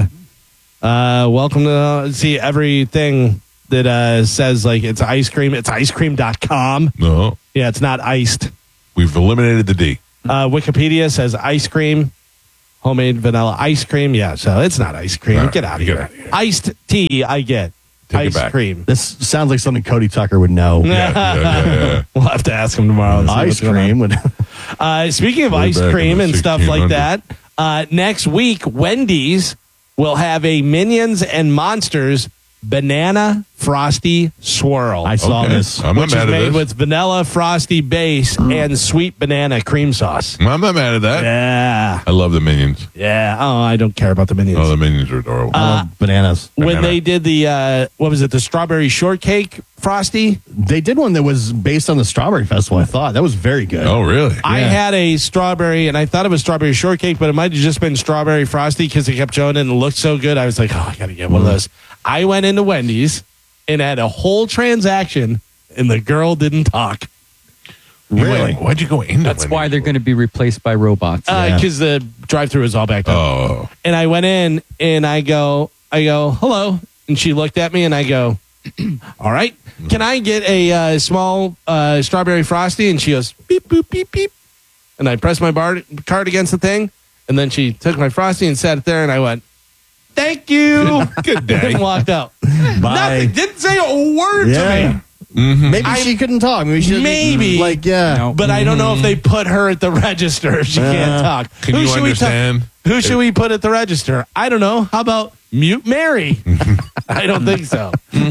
Uh, welcome to uh, see everything that uh, says like it's ice cream. It's ice cream dot com. No. Yeah, it's not iced. We've eliminated the D. Uh, Wikipedia says ice cream. Homemade vanilla ice cream. Yeah, so it's not ice cream. Right, get out of get here. out of here. Iced tea, I get. Take it ice back. cream. This sounds like something Cody Tucker would know. Yeah, yeah, yeah, yeah. We'll have to ask him tomorrow. and see Ice what's going cream would. Uh, speaking of Way ice back in cream the and stuff like sixteen that, uh, next week, Wendy's will have a Minions and Monsters Banana Frosty Swirl. I saw Okay. this. I'm not which is mad at made this. with vanilla frosty base and sweet banana cream sauce. I'm not mad at that. Yeah. I love the Minions. Yeah. Oh, I don't care about the Minions. Oh, the Minions are adorable. I love bananas. when banana. they did the, uh, what was it, the strawberry shortcake frosty? They did one that was based on the Strawberry Festival. I thought that was very good. oh, really? I Yeah. had a strawberry, and I thought it was strawberry shortcake, but it might have just been strawberry frosty because they kept showing it and it looked so good. I was like, oh, I got to get one of those. I went into Wendy's and had a whole transaction, and the girl didn't talk. You Really? went- why'd you go into That's Wendy's why they're for? going to be replaced by robots. Because the drive-through was all backed up. Oh. And I went in, and I go, I go, hello. And she looked at me, and I go, all right. Can I get a uh, small uh, strawberry frosty? And she goes, beep, boop, beep, beep. And I pressed my bar- card against the thing, and then she took my frosty and sat it there, and I went, thank you. Good day. And walked out. Bye. Nothing. Didn't say a word Yeah. to me. Mm-hmm. Maybe I- she couldn't talk. Maybe she Maybe. like yeah. No. But I don't know if they put her at the register if she can't Uh, talk. Can you should we ta- understand? who should we put at the register? I don't know. How about Mute Mary? I don't think so.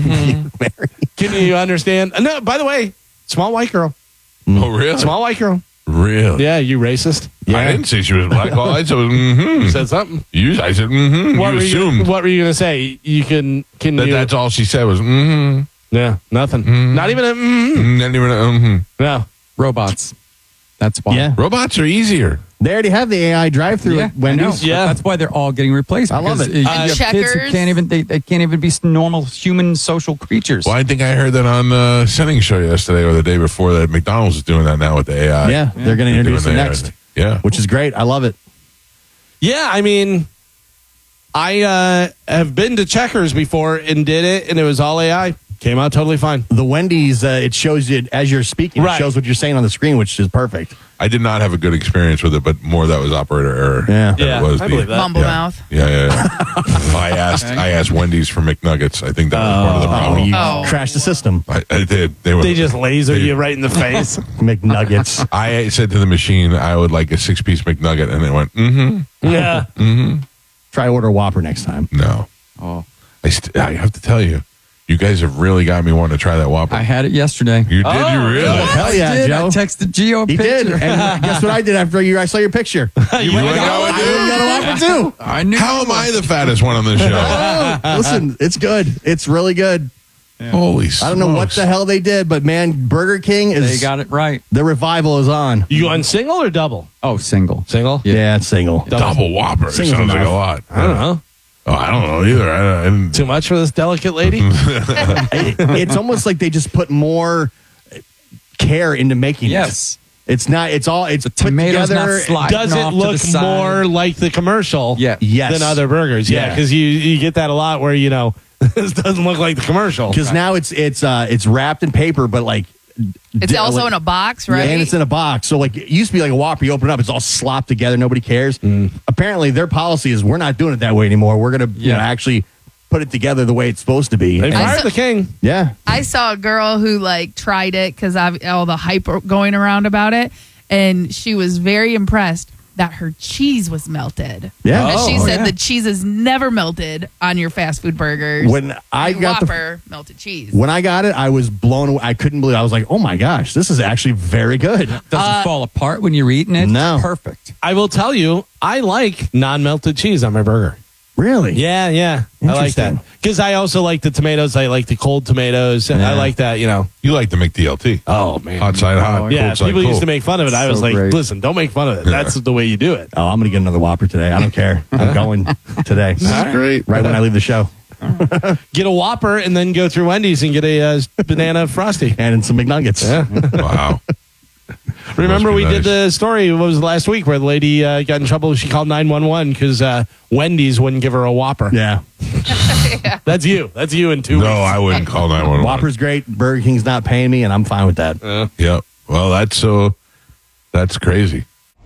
Can you understand? Uh, No, by the way, small white girl. Oh, really? Small white girl. Really? Yeah, you racist. I didn't say she was black. Well, I said, mm-hmm. Said something. You, I said, mm-hmm. What You were you, assumed what were you going to say? You can, can that you? that's all she said was, mm-hmm. Yeah, nothing. Not even a, mm, Not even a, mm-hmm. no. Robots. That's why. Yeah. Robots are easier. They already have the A I drive-through Yeah, at I know. Wendy's. Yeah. That's why they're all getting replaced. I love because, it. uh, And you have kids who checkers. can't even they, they can't even be normal human social creatures. Well, I think I heard that on the Senning show yesterday or the day before that McDonald's is doing that now with the A I. Yeah, they're going to They're introduce it doing the A I next, thing. Yeah. which is great. I love it. Yeah, I mean, I uh, have been to Checkers before and did it, and it was all A I. Came out totally fine. The Wendy's, uh, it shows you as you're speaking. Right. It shows what you're saying on the screen, which is perfect. I did not have a good experience with it, but more that was operator error. Yeah. than Yeah, it was I the, believe that. Mumble yeah. mouth. Yeah, yeah, yeah. I asked I asked Wendy's for McNuggets. I think that was part of the Oh, problem. you Oh. crashed the system. I, I did. They, were, They just laser they- you right in the face. McNuggets. I said to the machine, I would like a six piece McNugget, and it went, mm-hmm. Yeah. Mm-hmm. Try order Whopper next time. No. Oh, I, st- I have to tell you, you guys have really got me wanting to try that Whopper. I had it yesterday. You did, Oh, you really? Hell yeah, I did. Joe. I texted Gio a He did. picture. And guess what I did after you? I saw your picture. You went I out went with and got a Whopper too. I knew. How am I the fattest one on the show? Oh, listen, it's good. It's really good. Holy smokes. I don't know what the hell they did, but man, Burger King is. They got it right. The revival is on. You going single or double? Oh, single. Single? Yeah, it's single. Double Whopper. Singles Sounds like enough. a lot. I don't know. Oh, I don't know either. I, I didn't. Too much for this delicate lady? It- it's almost like they just put more care into making Yes. it. It's not. It's all. It's The put tomatoes not together. sliding Does off it to the look side. more like the commercial Yeah. Yes. than other burgers? Yeah, Yeah. because you, you get that a lot where, you know, this doesn't look like the commercial. Because now it's it's uh it's wrapped in paper, but like It's di- also like- in a box, right? Yeah, and it's in a box. So like it used to be like a Whopper, you open it up, it's all slopped together, nobody cares. Apparently, their policy is we're not doing it that way anymore. We're gonna you know, Yeah. actually put it together the way it's supposed to be. They And- fired saw- the king. yeah, I saw a girl who like tried it because all the hype going around about it, and she was very impressed that her cheese was melted. Yeah. and she Oh, said yeah. the cheese is never melted on your fast food burgers. When I Your got the- Whopper melted cheese. when I got it, I was blown away. I couldn't believe it. I was like, oh my gosh, this is actually very good. Doesn't fall apart when you're eating it. No. It's perfect. I will tell you, I like non-melted cheese on my burger. Really? Yeah, yeah. I like that. Because I also like the tomatoes. I like the cold tomatoes. And Yeah. I like that, you know. You like the McDLT. Oh, man. Hot side hot. Yeah, cold side people cold. used to make fun of it. I So was like, great. listen, don't make fun of it. That's the way you do it. Oh, I'm going to get another Whopper today. I don't care. I'm going today. This is great. Right when I leave the show. Get a Whopper and then go through Wendy's and get a uh, banana Frosty. And some McNuggets. Yeah. Wow. Remember, Must be we nice. did the story, what was it, last week, where the lady uh, got in trouble. She called nine one one because uh, Wendy's wouldn't give her a Whopper. Yeah. That's you. That's you in two No, weeks. I wouldn't call nine one one. Whopper's great. Burger King's not paying me, and I'm fine with that. Uh, Yep. Well, that's so. That's crazy.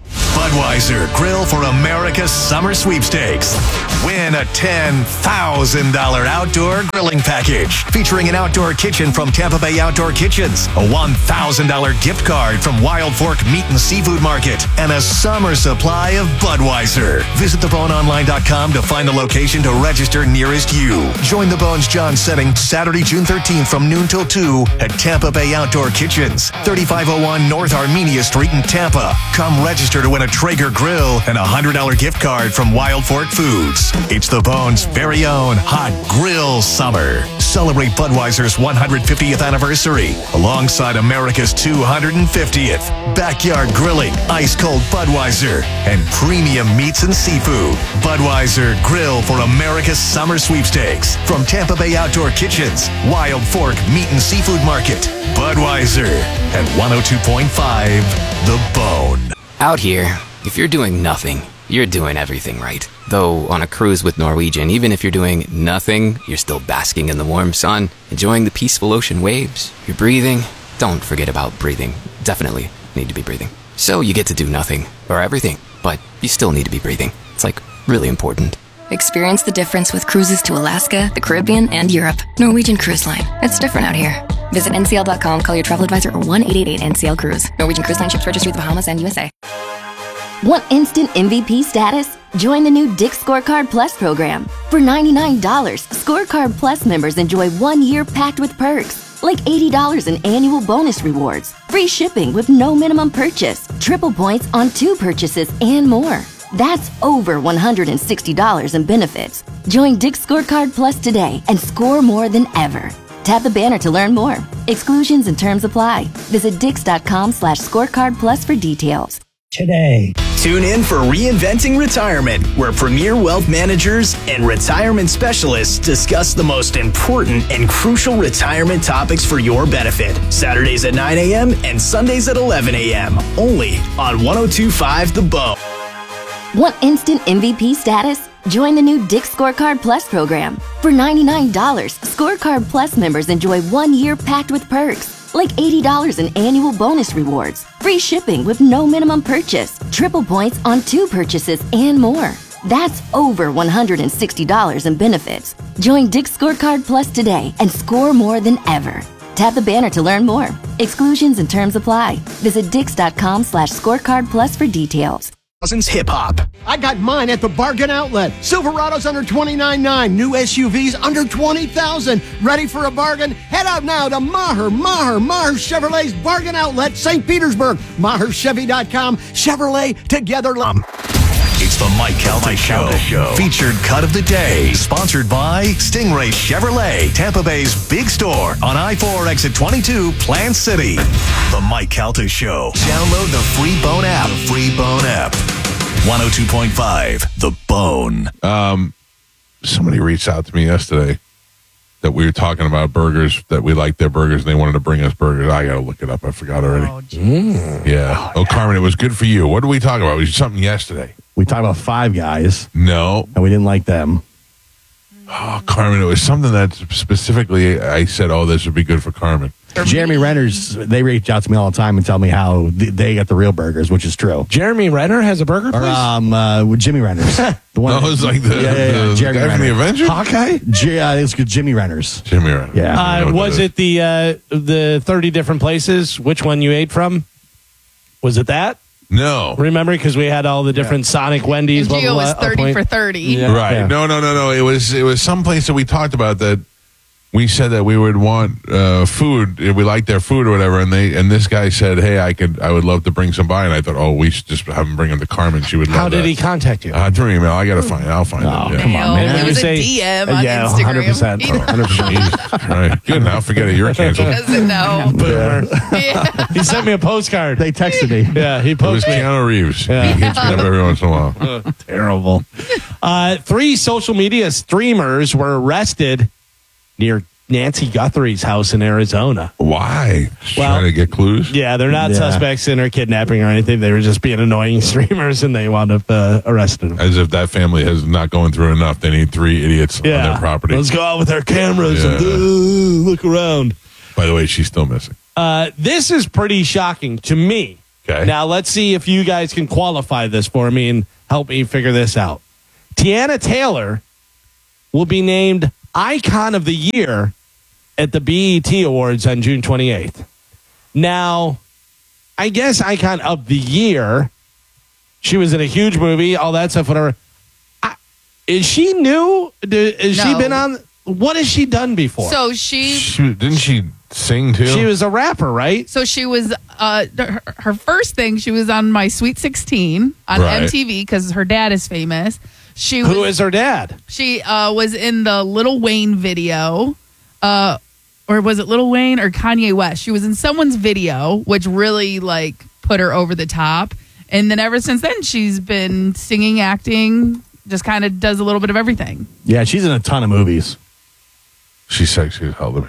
Budweiser Grill for America's Summer Sweepstakes. Win a ten thousand dollars outdoor grilling package featuring an outdoor kitchen from Tampa Bay Outdoor Kitchens, a one thousand dollars gift card from Wild Fork Meat and Seafood Market, and a summer supply of Budweiser. Visit the bone online dot com to find a location to register nearest you. Join the Bones John setting Saturday, June thirteenth from noon till two at Tampa Bay Outdoor Kitchens, thirty-five oh one North Armenia Street in Tampa. Come register to win a Traeger grill and a one hundred dollars gift card from Wild Fork Foods. It's the Bones' very own Hot Grill Summer. Celebrate Budweiser's one hundred fiftieth anniversary alongside America's two hundred fiftieth. Backyard grilling, ice cold Budweiser, and premium meats and seafood. Budweiser Grill for America's Summer Sweepstakes from Tampa Bay Outdoor Kitchens, Wild Fork Meat and Seafood Market. Budweiser at one oh two point five The Bone. Out here, if you're doing nothing, you're doing everything right. Though on a cruise with Norwegian, even if you're doing nothing, you're still basking in the warm sun, enjoying the peaceful ocean waves. You're breathing. Don't forget about breathing. Definitely need to be breathing. So you get to do nothing, or everything, but you still need to be breathing. It's like really important. Experience the difference with cruises to Alaska, the Caribbean, and Europe. Norwegian Cruise Line. It's different out here. Visit N C L dot com, call your travel advisor, or one eight eight eight N C L Cruise. Norwegian Cruise Line ships registry to the Bahamas and U S A. Want instant M V P status? Join the new Dick's Scorecard Plus program. For ninety-nine dollars, Scorecard Plus members enjoy one year packed with perks, like eighty dollars in annual bonus rewards, free shipping with no minimum purchase, triple points on two purchases, and more. That's over one hundred sixty dollars in benefits. Join Dick's Scorecard Plus today and score more than ever. Tap the banner to learn more. Exclusions and terms apply. Visit dix.com slash scorecard plus for details. Today. Tune in for Reinventing Retirement, where premier wealth managers and retirement specialists discuss the most important and crucial retirement topics for your benefit. Saturdays at nine a.m. and Sundays at eleven a.m. Only on one oh two point five The Bone. Want instant M V P status? Join the new Dick's Scorecard Plus program. For ninety-nine dollars, Scorecard Plus members enjoy one year packed with perks, like eighty dollars in annual bonus rewards, free shipping with no minimum purchase, triple points on two purchases, and more. That's over one hundred sixty dollars in benefits. Join Dick's Scorecard Plus today and score more than ever. Tap the banner to learn more. Exclusions and terms apply. Visit dix.com slash scorecard plus for details. Hip hop. I got mine at the Bargain Outlet. Silverado's under twenty-nine nine. New S U Vs under twenty thousand. Ready for a bargain? Head out now to Maher, Maher, Maher Chevrolet's Bargain Outlet, Saint Petersburg. Maher Chevy dot com. Chevrolet together. Um, It's the Mike Calta Show. Show. Featured cut of the day. Sponsored by Stingray Chevrolet, Tampa Bay's big store on I four exit twenty-two, Plant City. The Mike Calta Show. Download the free Bone app. The free Bone app. one oh two point five The Bone. Um, somebody reached out to me yesterday that we were talking about burgers, that we liked their burgers, and they wanted to bring us burgers. I got to look it up. I forgot already. Oh, mm. Yeah. Oh, Carmen, it was good for you. What did we talk about? It was something yesterday. We talked about Five Guys. No. And we didn't like them. Oh, Carmen, it was something that specifically I said, oh, this would be good for Carmen. Jeremy Renner's, they reach out to me all the time and tell me how th- they get the real burgers, which is true. Jeremy Renner has a burger Or, place? um, uh, with Jimmy Renner's. The No, it was like the- yeah, yeah, yeah. the Jeremy guy from Renner. the Avengers? Hawkeye? J- uh, it's good. Jimmy Renner's. Jimmy Renner. Yeah. I know Uh, what was that it the uh, the thirty different places? Which one you ate from? Was it that? No. Remember, because we had all the different Sonic Wendy's. And blah, Gio blah, was blah, a thirty point. for thirty. Yeah. Right. Yeah. No, no, no, no. It was it was some place that we talked about that we said that we would want uh, food, if we liked their food or whatever, and they and this guy said, "Hey, I could, I would love to bring some by," and I thought, "Oh, we should just have him bring them to Carmen. She would love How did that." he contact you? Uh, through email. I gotta find it. I'll find Oh, it. Yeah. come on, man. It You was a say- D M on yeah, Instagram. one hundred percent. He one hundred percent. Jesus Christ. Good now. Forget it. You're canceled. doesn't know. Boomer. Yeah. He sent me a postcard. They texted me. Yeah, he It was posted me. Keanu Reeves. Yeah. He hits me up every once in a while. Uh, terrible. Uh, three social media streamers were arrested near Nancy Guthrie's house in Arizona. Why? Well, Trying to get clues? Yeah, they're not Yeah. suspects in or kidnapping or anything. They were just being annoying streamers, and they wound up uh, arresting them. As if that family has not going through enough. They need three idiots on their property. Let's go out with our cameras and Yeah. uh, look around. By the way, she's still missing. Uh, this is pretty shocking to me. Okay. Now, let's see if you guys can qualify this for me and help me figure this out. Tiana Taylor will be named Icon of the Year at the B E T Awards on June twenty-eighth. Now, I guess Icon of the Year, she was in a huge movie, all that stuff, whatever. I, is she new? Do- Has she No. been on? What has she done before? So she, She, didn't she sing too? She was a rapper, right? so she was. Uh, her, her first thing, she was on My Sweet sixteen on Right. M T V because her dad is famous. She Who was, is her dad? She uh, was in the Lil Wayne video, uh, or was it Lil Wayne or Kanye West? She was in someone's video, which really like put her over the top. And then ever since then, she's been singing, acting, just kind of does a little bit of everything. Yeah, she's in a ton of movies. She's sexy as hell to me.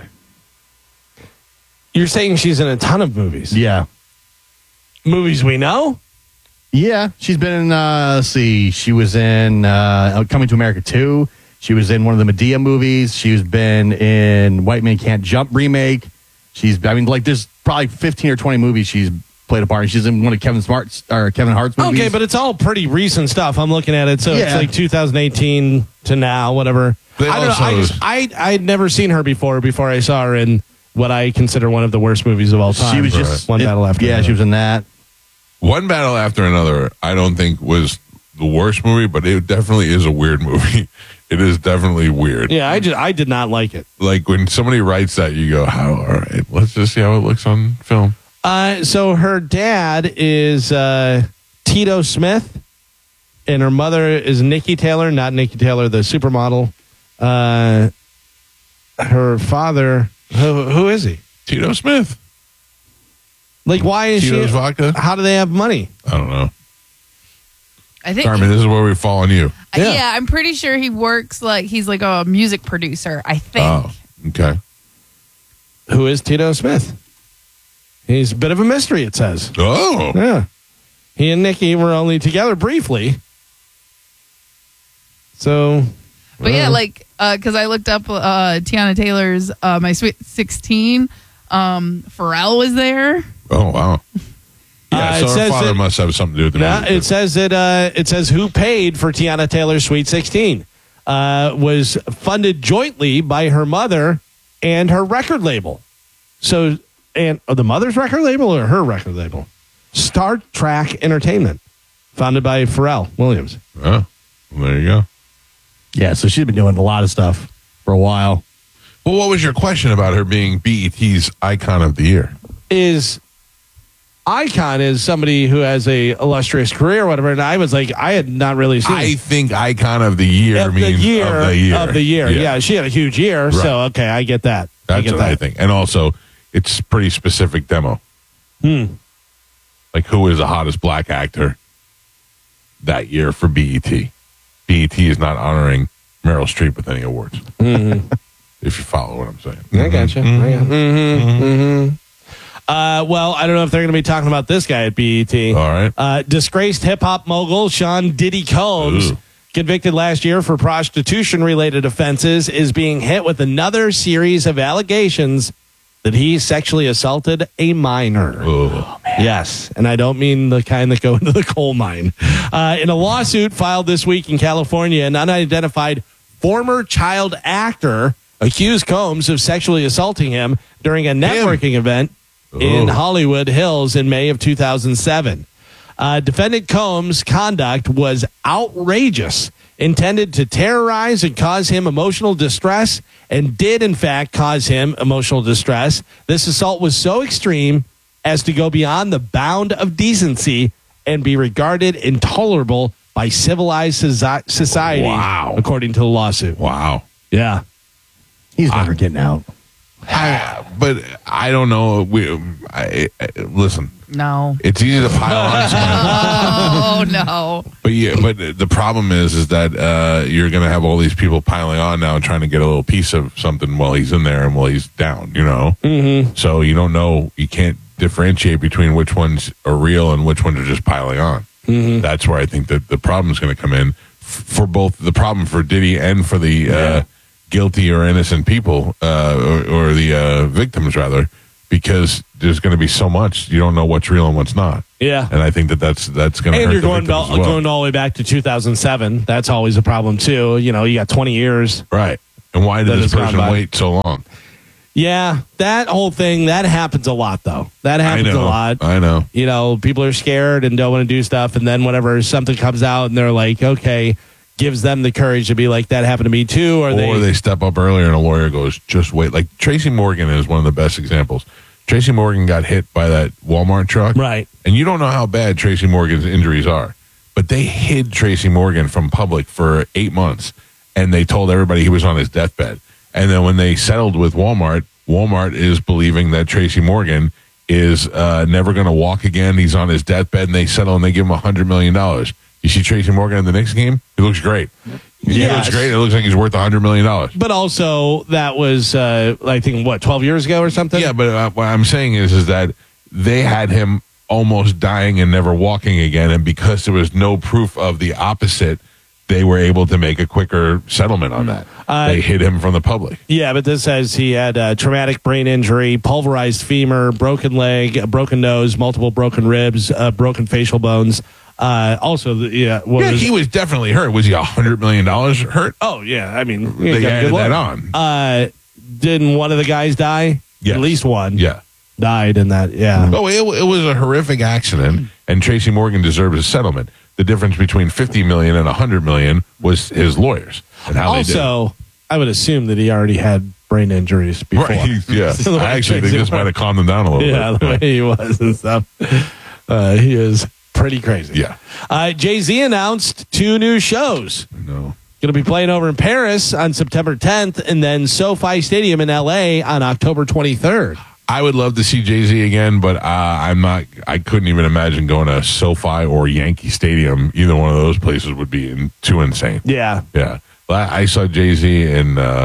You're saying she's in a ton of movies. Yeah. Movies we know? Yeah, she's been in, uh, let's see, she was in uh, Coming to America two. She was in one of the Medea movies. She's been in White Man Can't Jump remake. She's, I mean, like, there's probably fifteen or twenty movies she's played a part in. She's in one of Kevin Smart's, or Kevin Hart's movies. Okay, but it's all pretty recent stuff. I'm looking at it. So it's Yeah. like two thousand eighteen to now, whatever. They I don't know. also- I, just, I, I'd never seen her before, before I saw her in what I consider one of the worst movies of all time. She was just, One it- Battle After Yeah, Another. she was in that. One Battle After Another, I don't think was the worst movie, but it definitely is a weird movie. It is definitely weird. Yeah, I, just, I did not like it. Like when somebody writes that, you go, "How? All right, let's just see how it looks on film." Uh, so her dad is uh, Tito Smith, and her mother is Nikki Taylor, not Nikki Taylor, the supermodel. Uh, her father, who, who is he? Tito Smith. Like, why is Tito's she? Vodka? How do they have money? I don't know. I think. Carmen, this is where we fall on you. Yeah. I'm pretty sure he works like he's like a music producer. I think. Oh, okay. Who is Tito Smith? He's a bit of a mystery, it says. Oh. Yeah. He and Nikki were only together briefly. So. But yeah, uh, like because I looked up uh, Tiana Taylor's uh, My Sweet sixteen. Um, Pharrell was there. Oh, wow. Yeah, Uh, so it her says father that- must have something to do with the Nah, music. it says that uh, it says who paid for Tiana Taylor's Sweet sixteen uh, was funded jointly by her mother and her record label. So, and oh, the mother's record label or her record label? Star Trek Entertainment, founded by Pharrell Williams. Oh, well, there you go. Yeah, so she's been doing a lot of stuff for a while. Well, what was your question about her being B E T's Icon of the Year? Is Icon is somebody who has a illustrious career or whatever, and I was like, I had not really seen. I think Icon of the Year of the means year of the year. of the year. Yeah. she had a huge year, Right. so okay, I get that. I That's get what that. I think. And also, it's pretty specific demo. Hmm. Like, who is the hottest black actor that year for B E T? B E T is not honoring Meryl Streep with any awards. Mm-hmm. If you follow what I'm saying. I gotcha. Mhm. I got- mm-hmm. Mm-hmm. Uh, well, I don't know if they're going to be talking about this guy at B E T. All right. Uh, disgraced hip hop mogul Sean Diddy Combs, Ooh. convicted last year for prostitution related offenses, is being hit with another series of allegations that he sexually assaulted a minor. Oh, Yes, and I don't mean the kind that go into the coal mine. Uh, in a lawsuit filed this week in California, an unidentified former child actor accused Combs of sexually assaulting him during a networking event in Oh. Hollywood Hills in May of two thousand seven. Uh, defendant Combs' conduct was outrageous, intended to terrorize and cause him emotional distress, and did, in fact, cause him emotional distress. This assault was so extreme as to go beyond the bound of decency and be regarded intolerable by civilized soci- society, Wow. according to the lawsuit. Wow. Yeah. He's never getting out. I, but I don't know. We I, I, listen. No. It's easy to pile on someone. Oh, no. But yeah, but the problem is, is that uh, you're going to have all these people piling on now and trying to get a little piece of something while he's in there and while he's down. You know. Mm-hmm. So you don't know. You can't differentiate between which ones are real and which ones are just piling on. Mm-hmm. That's where I think that the problem is going to come in f- for both the problem for Diddy and for the Yeah. uh, guilty or innocent people uh, or, or the uh, victims, rather, because there's going to be so much you don't know what's real and what's not. Yeah. And I think that that's that's going to And hurt you're the going, victims bel- as well. going all the way back to two thousand seven. That's always a problem, too. You know, you got twenty years. Right. And why That did this has gone person by. wait so long? Yeah, that whole thing, that happens a lot, though. That happens I know. a lot. I know. You know, people are scared and don't want to do stuff. And then whenever something comes out and they're like, okay, gives them the courage to be like, that happened to me too. Or, Or they, they step up earlier and a lawyer goes, just wait. Like Tracy Morgan is one of the best examples. Tracy Morgan got hit by that Walmart truck. Right. And you don't know how bad Tracy Morgan's injuries are. But they hid Tracy Morgan from public for eight months. And they told everybody he was on his deathbed. And then when they settled with Walmart, Walmart is believing that Tracy Morgan is uh, never going to walk again. He's on his deathbed, and they settle and they give him one hundred million dollars. You see Tracy Morgan in the Knicks game? He looks great. He Yes. looks great. It looks like he's worth one hundred million dollars. But also, that was, uh, I think, what, twelve years ago or something? Yeah, but uh, what I'm saying is, is that they had him almost dying and never walking again, and because there was no proof of the opposite, they were able to make a quicker settlement on that. Uh, they hid him from the public. Yeah, but this says he had a traumatic brain injury, pulverized femur, broken leg, a broken nose, multiple broken ribs, uh, broken facial bones. Uh, also, the, yeah, what Yeah, was- he was definitely hurt. Was he one hundred million dollars hurt? Oh, yeah. I mean, They you got a added good that look. on. Uh, didn't one of the guys die? Yes. At least one. Yeah. Died in that. Yeah. Oh, it, it was a horrific accident, and Tracy Morgan deserves a settlement. The difference between fifty million and one hundred million was his lawyers and how they did it. Also, I would assume that he already had brain injuries before. Right, yeah. The way I actually think Tracy this might have calmed him down a little Yeah, bit. the way he was and stuff. Uh, he is pretty crazy. Yeah. Uh, Jay-Z announced two new shows. No. Going to be playing over in Paris on September tenth and then SoFi Stadium in L A on October twenty-third. I would love to see Jay-Z again, but uh, I'm not. I couldn't even imagine going to SoFi or Yankee Stadium. Either one of those places would be in, too insane. Yeah. Yeah. Well, I saw Jay-Z in uh,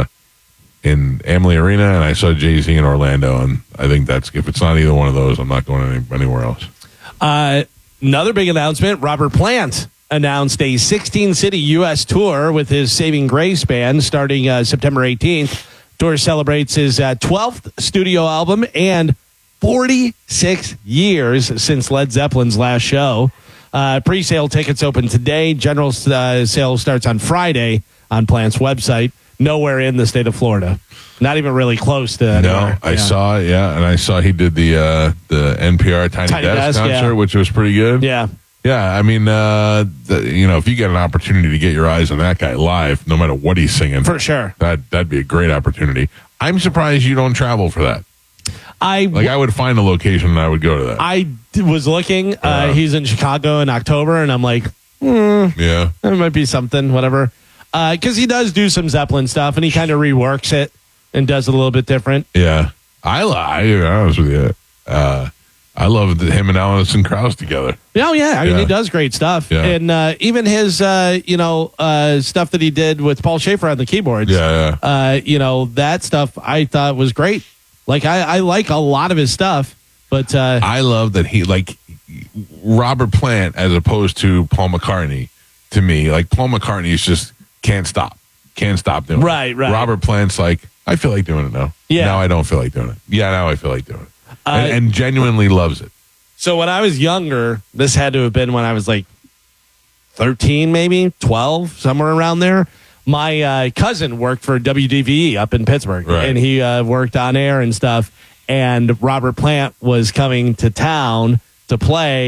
in Amalie Arena, and I saw Jay-Z in Orlando, and I think that's if it's not either one of those, I'm not going any, anywhere else. Uh, another big announcement, Robert Plant announced a sixteen-city U S tour with his Saving Grace band starting uh, September eighteenth. Tour celebrates his uh, twelfth studio album and forty-six years since Led Zeppelin's last show. Uh, pre-sale tickets open today. General uh, sale starts on Friday on Plant's website. Nowhere in the state of Florida. Not even really close to No, anywhere. I Yeah. saw it, yeah, and I saw he did the uh, the N P R Tiny, Tiny Desk, Desk, concert, yeah. which was pretty good. Yeah. Yeah, I mean, uh, the, you know, if you get an opportunity to get your eyes on that guy live, no matter what he's singing, For sure. that that'd be a great opportunity. I'm surprised you don't travel for that. I Like, I would find a location and I would go to that. I d- was looking. Uh, Uh-huh. he's in Chicago in October, and I'm like, hmm, yeah, there might be something, whatever. Because he does do some Zeppelin stuff, and he kind of reworks it and does it a little bit different. yeah. I, li- I to be honest with you, uh, I loved him and Alison Krauss together. Oh yeah, I mean Yeah. he does great stuff, Yeah. and uh, even his uh, you know uh, stuff that he did with Paul Schaefer on the keyboards. Yeah, yeah. Uh, you know that stuff I thought was great. Like I, I like a lot of his stuff, but uh, I love that he like Robert Plant as opposed to Paul McCartney. To me, like Paul McCartney is just can't stop, can't stop doing it. Right, right. Robert Plant's like, I feel like doing it now. Yeah. Now I don't feel like doing it. Yeah, now I feel like doing it, Uh, and, and genuinely loves it. So when I was younger, this had to have been when I was like thirteen, maybe twelve, somewhere around there. My uh, cousin worked for W D V E up in Pittsburgh, Right. and he uh, worked on air and stuff. And Robert Plant was coming to town to play,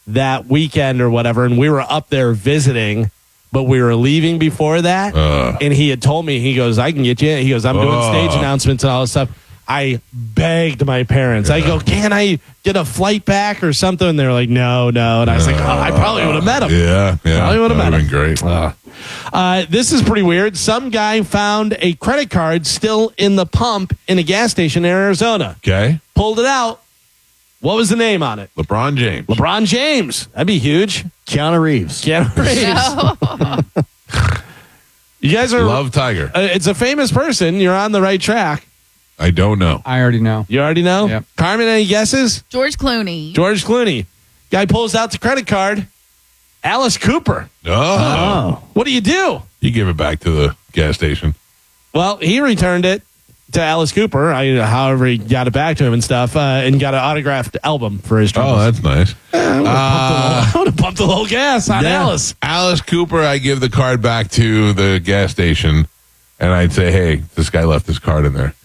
that weekend or whatever, and we were up there visiting, but we were leaving before that. Uh. And he had told me, he goes, I can get you. He goes, I'm doing Uh. stage announcements and all this stuff. I begged my parents. Yeah. I go, can I get a flight back or something? And they're like, no, no. And I was like, oh, I probably would have met him. Yeah, yeah. Probably would have met That'd him. been great. Uh, uh, this is pretty weird. Some guy found a credit card still in the pump in a gas station in Arizona. Okay. Pulled it out. What was the name on it? LeBron James. LeBron James. That'd be huge. Keanu Reeves. Keanu Reeves. You guys are Love Tiger. Uh, it's a famous person. You're on the right track. I don't know. I already know. You already know? Yep. Carmen, any guesses? George Clooney. George Clooney. Guy pulls out the credit card. Alice Cooper. Oh. What do you do? You give it back to the gas station. Well, he returned it to Alice Cooper, I, however he got it back to him and stuff, uh, and got an autographed album for his troubles. Oh, that's nice. I would have pumped a little gas on Yeah. Alice. Alice Cooper, I give the card back to the gas station, and I'd say, hey, this guy left his card in there.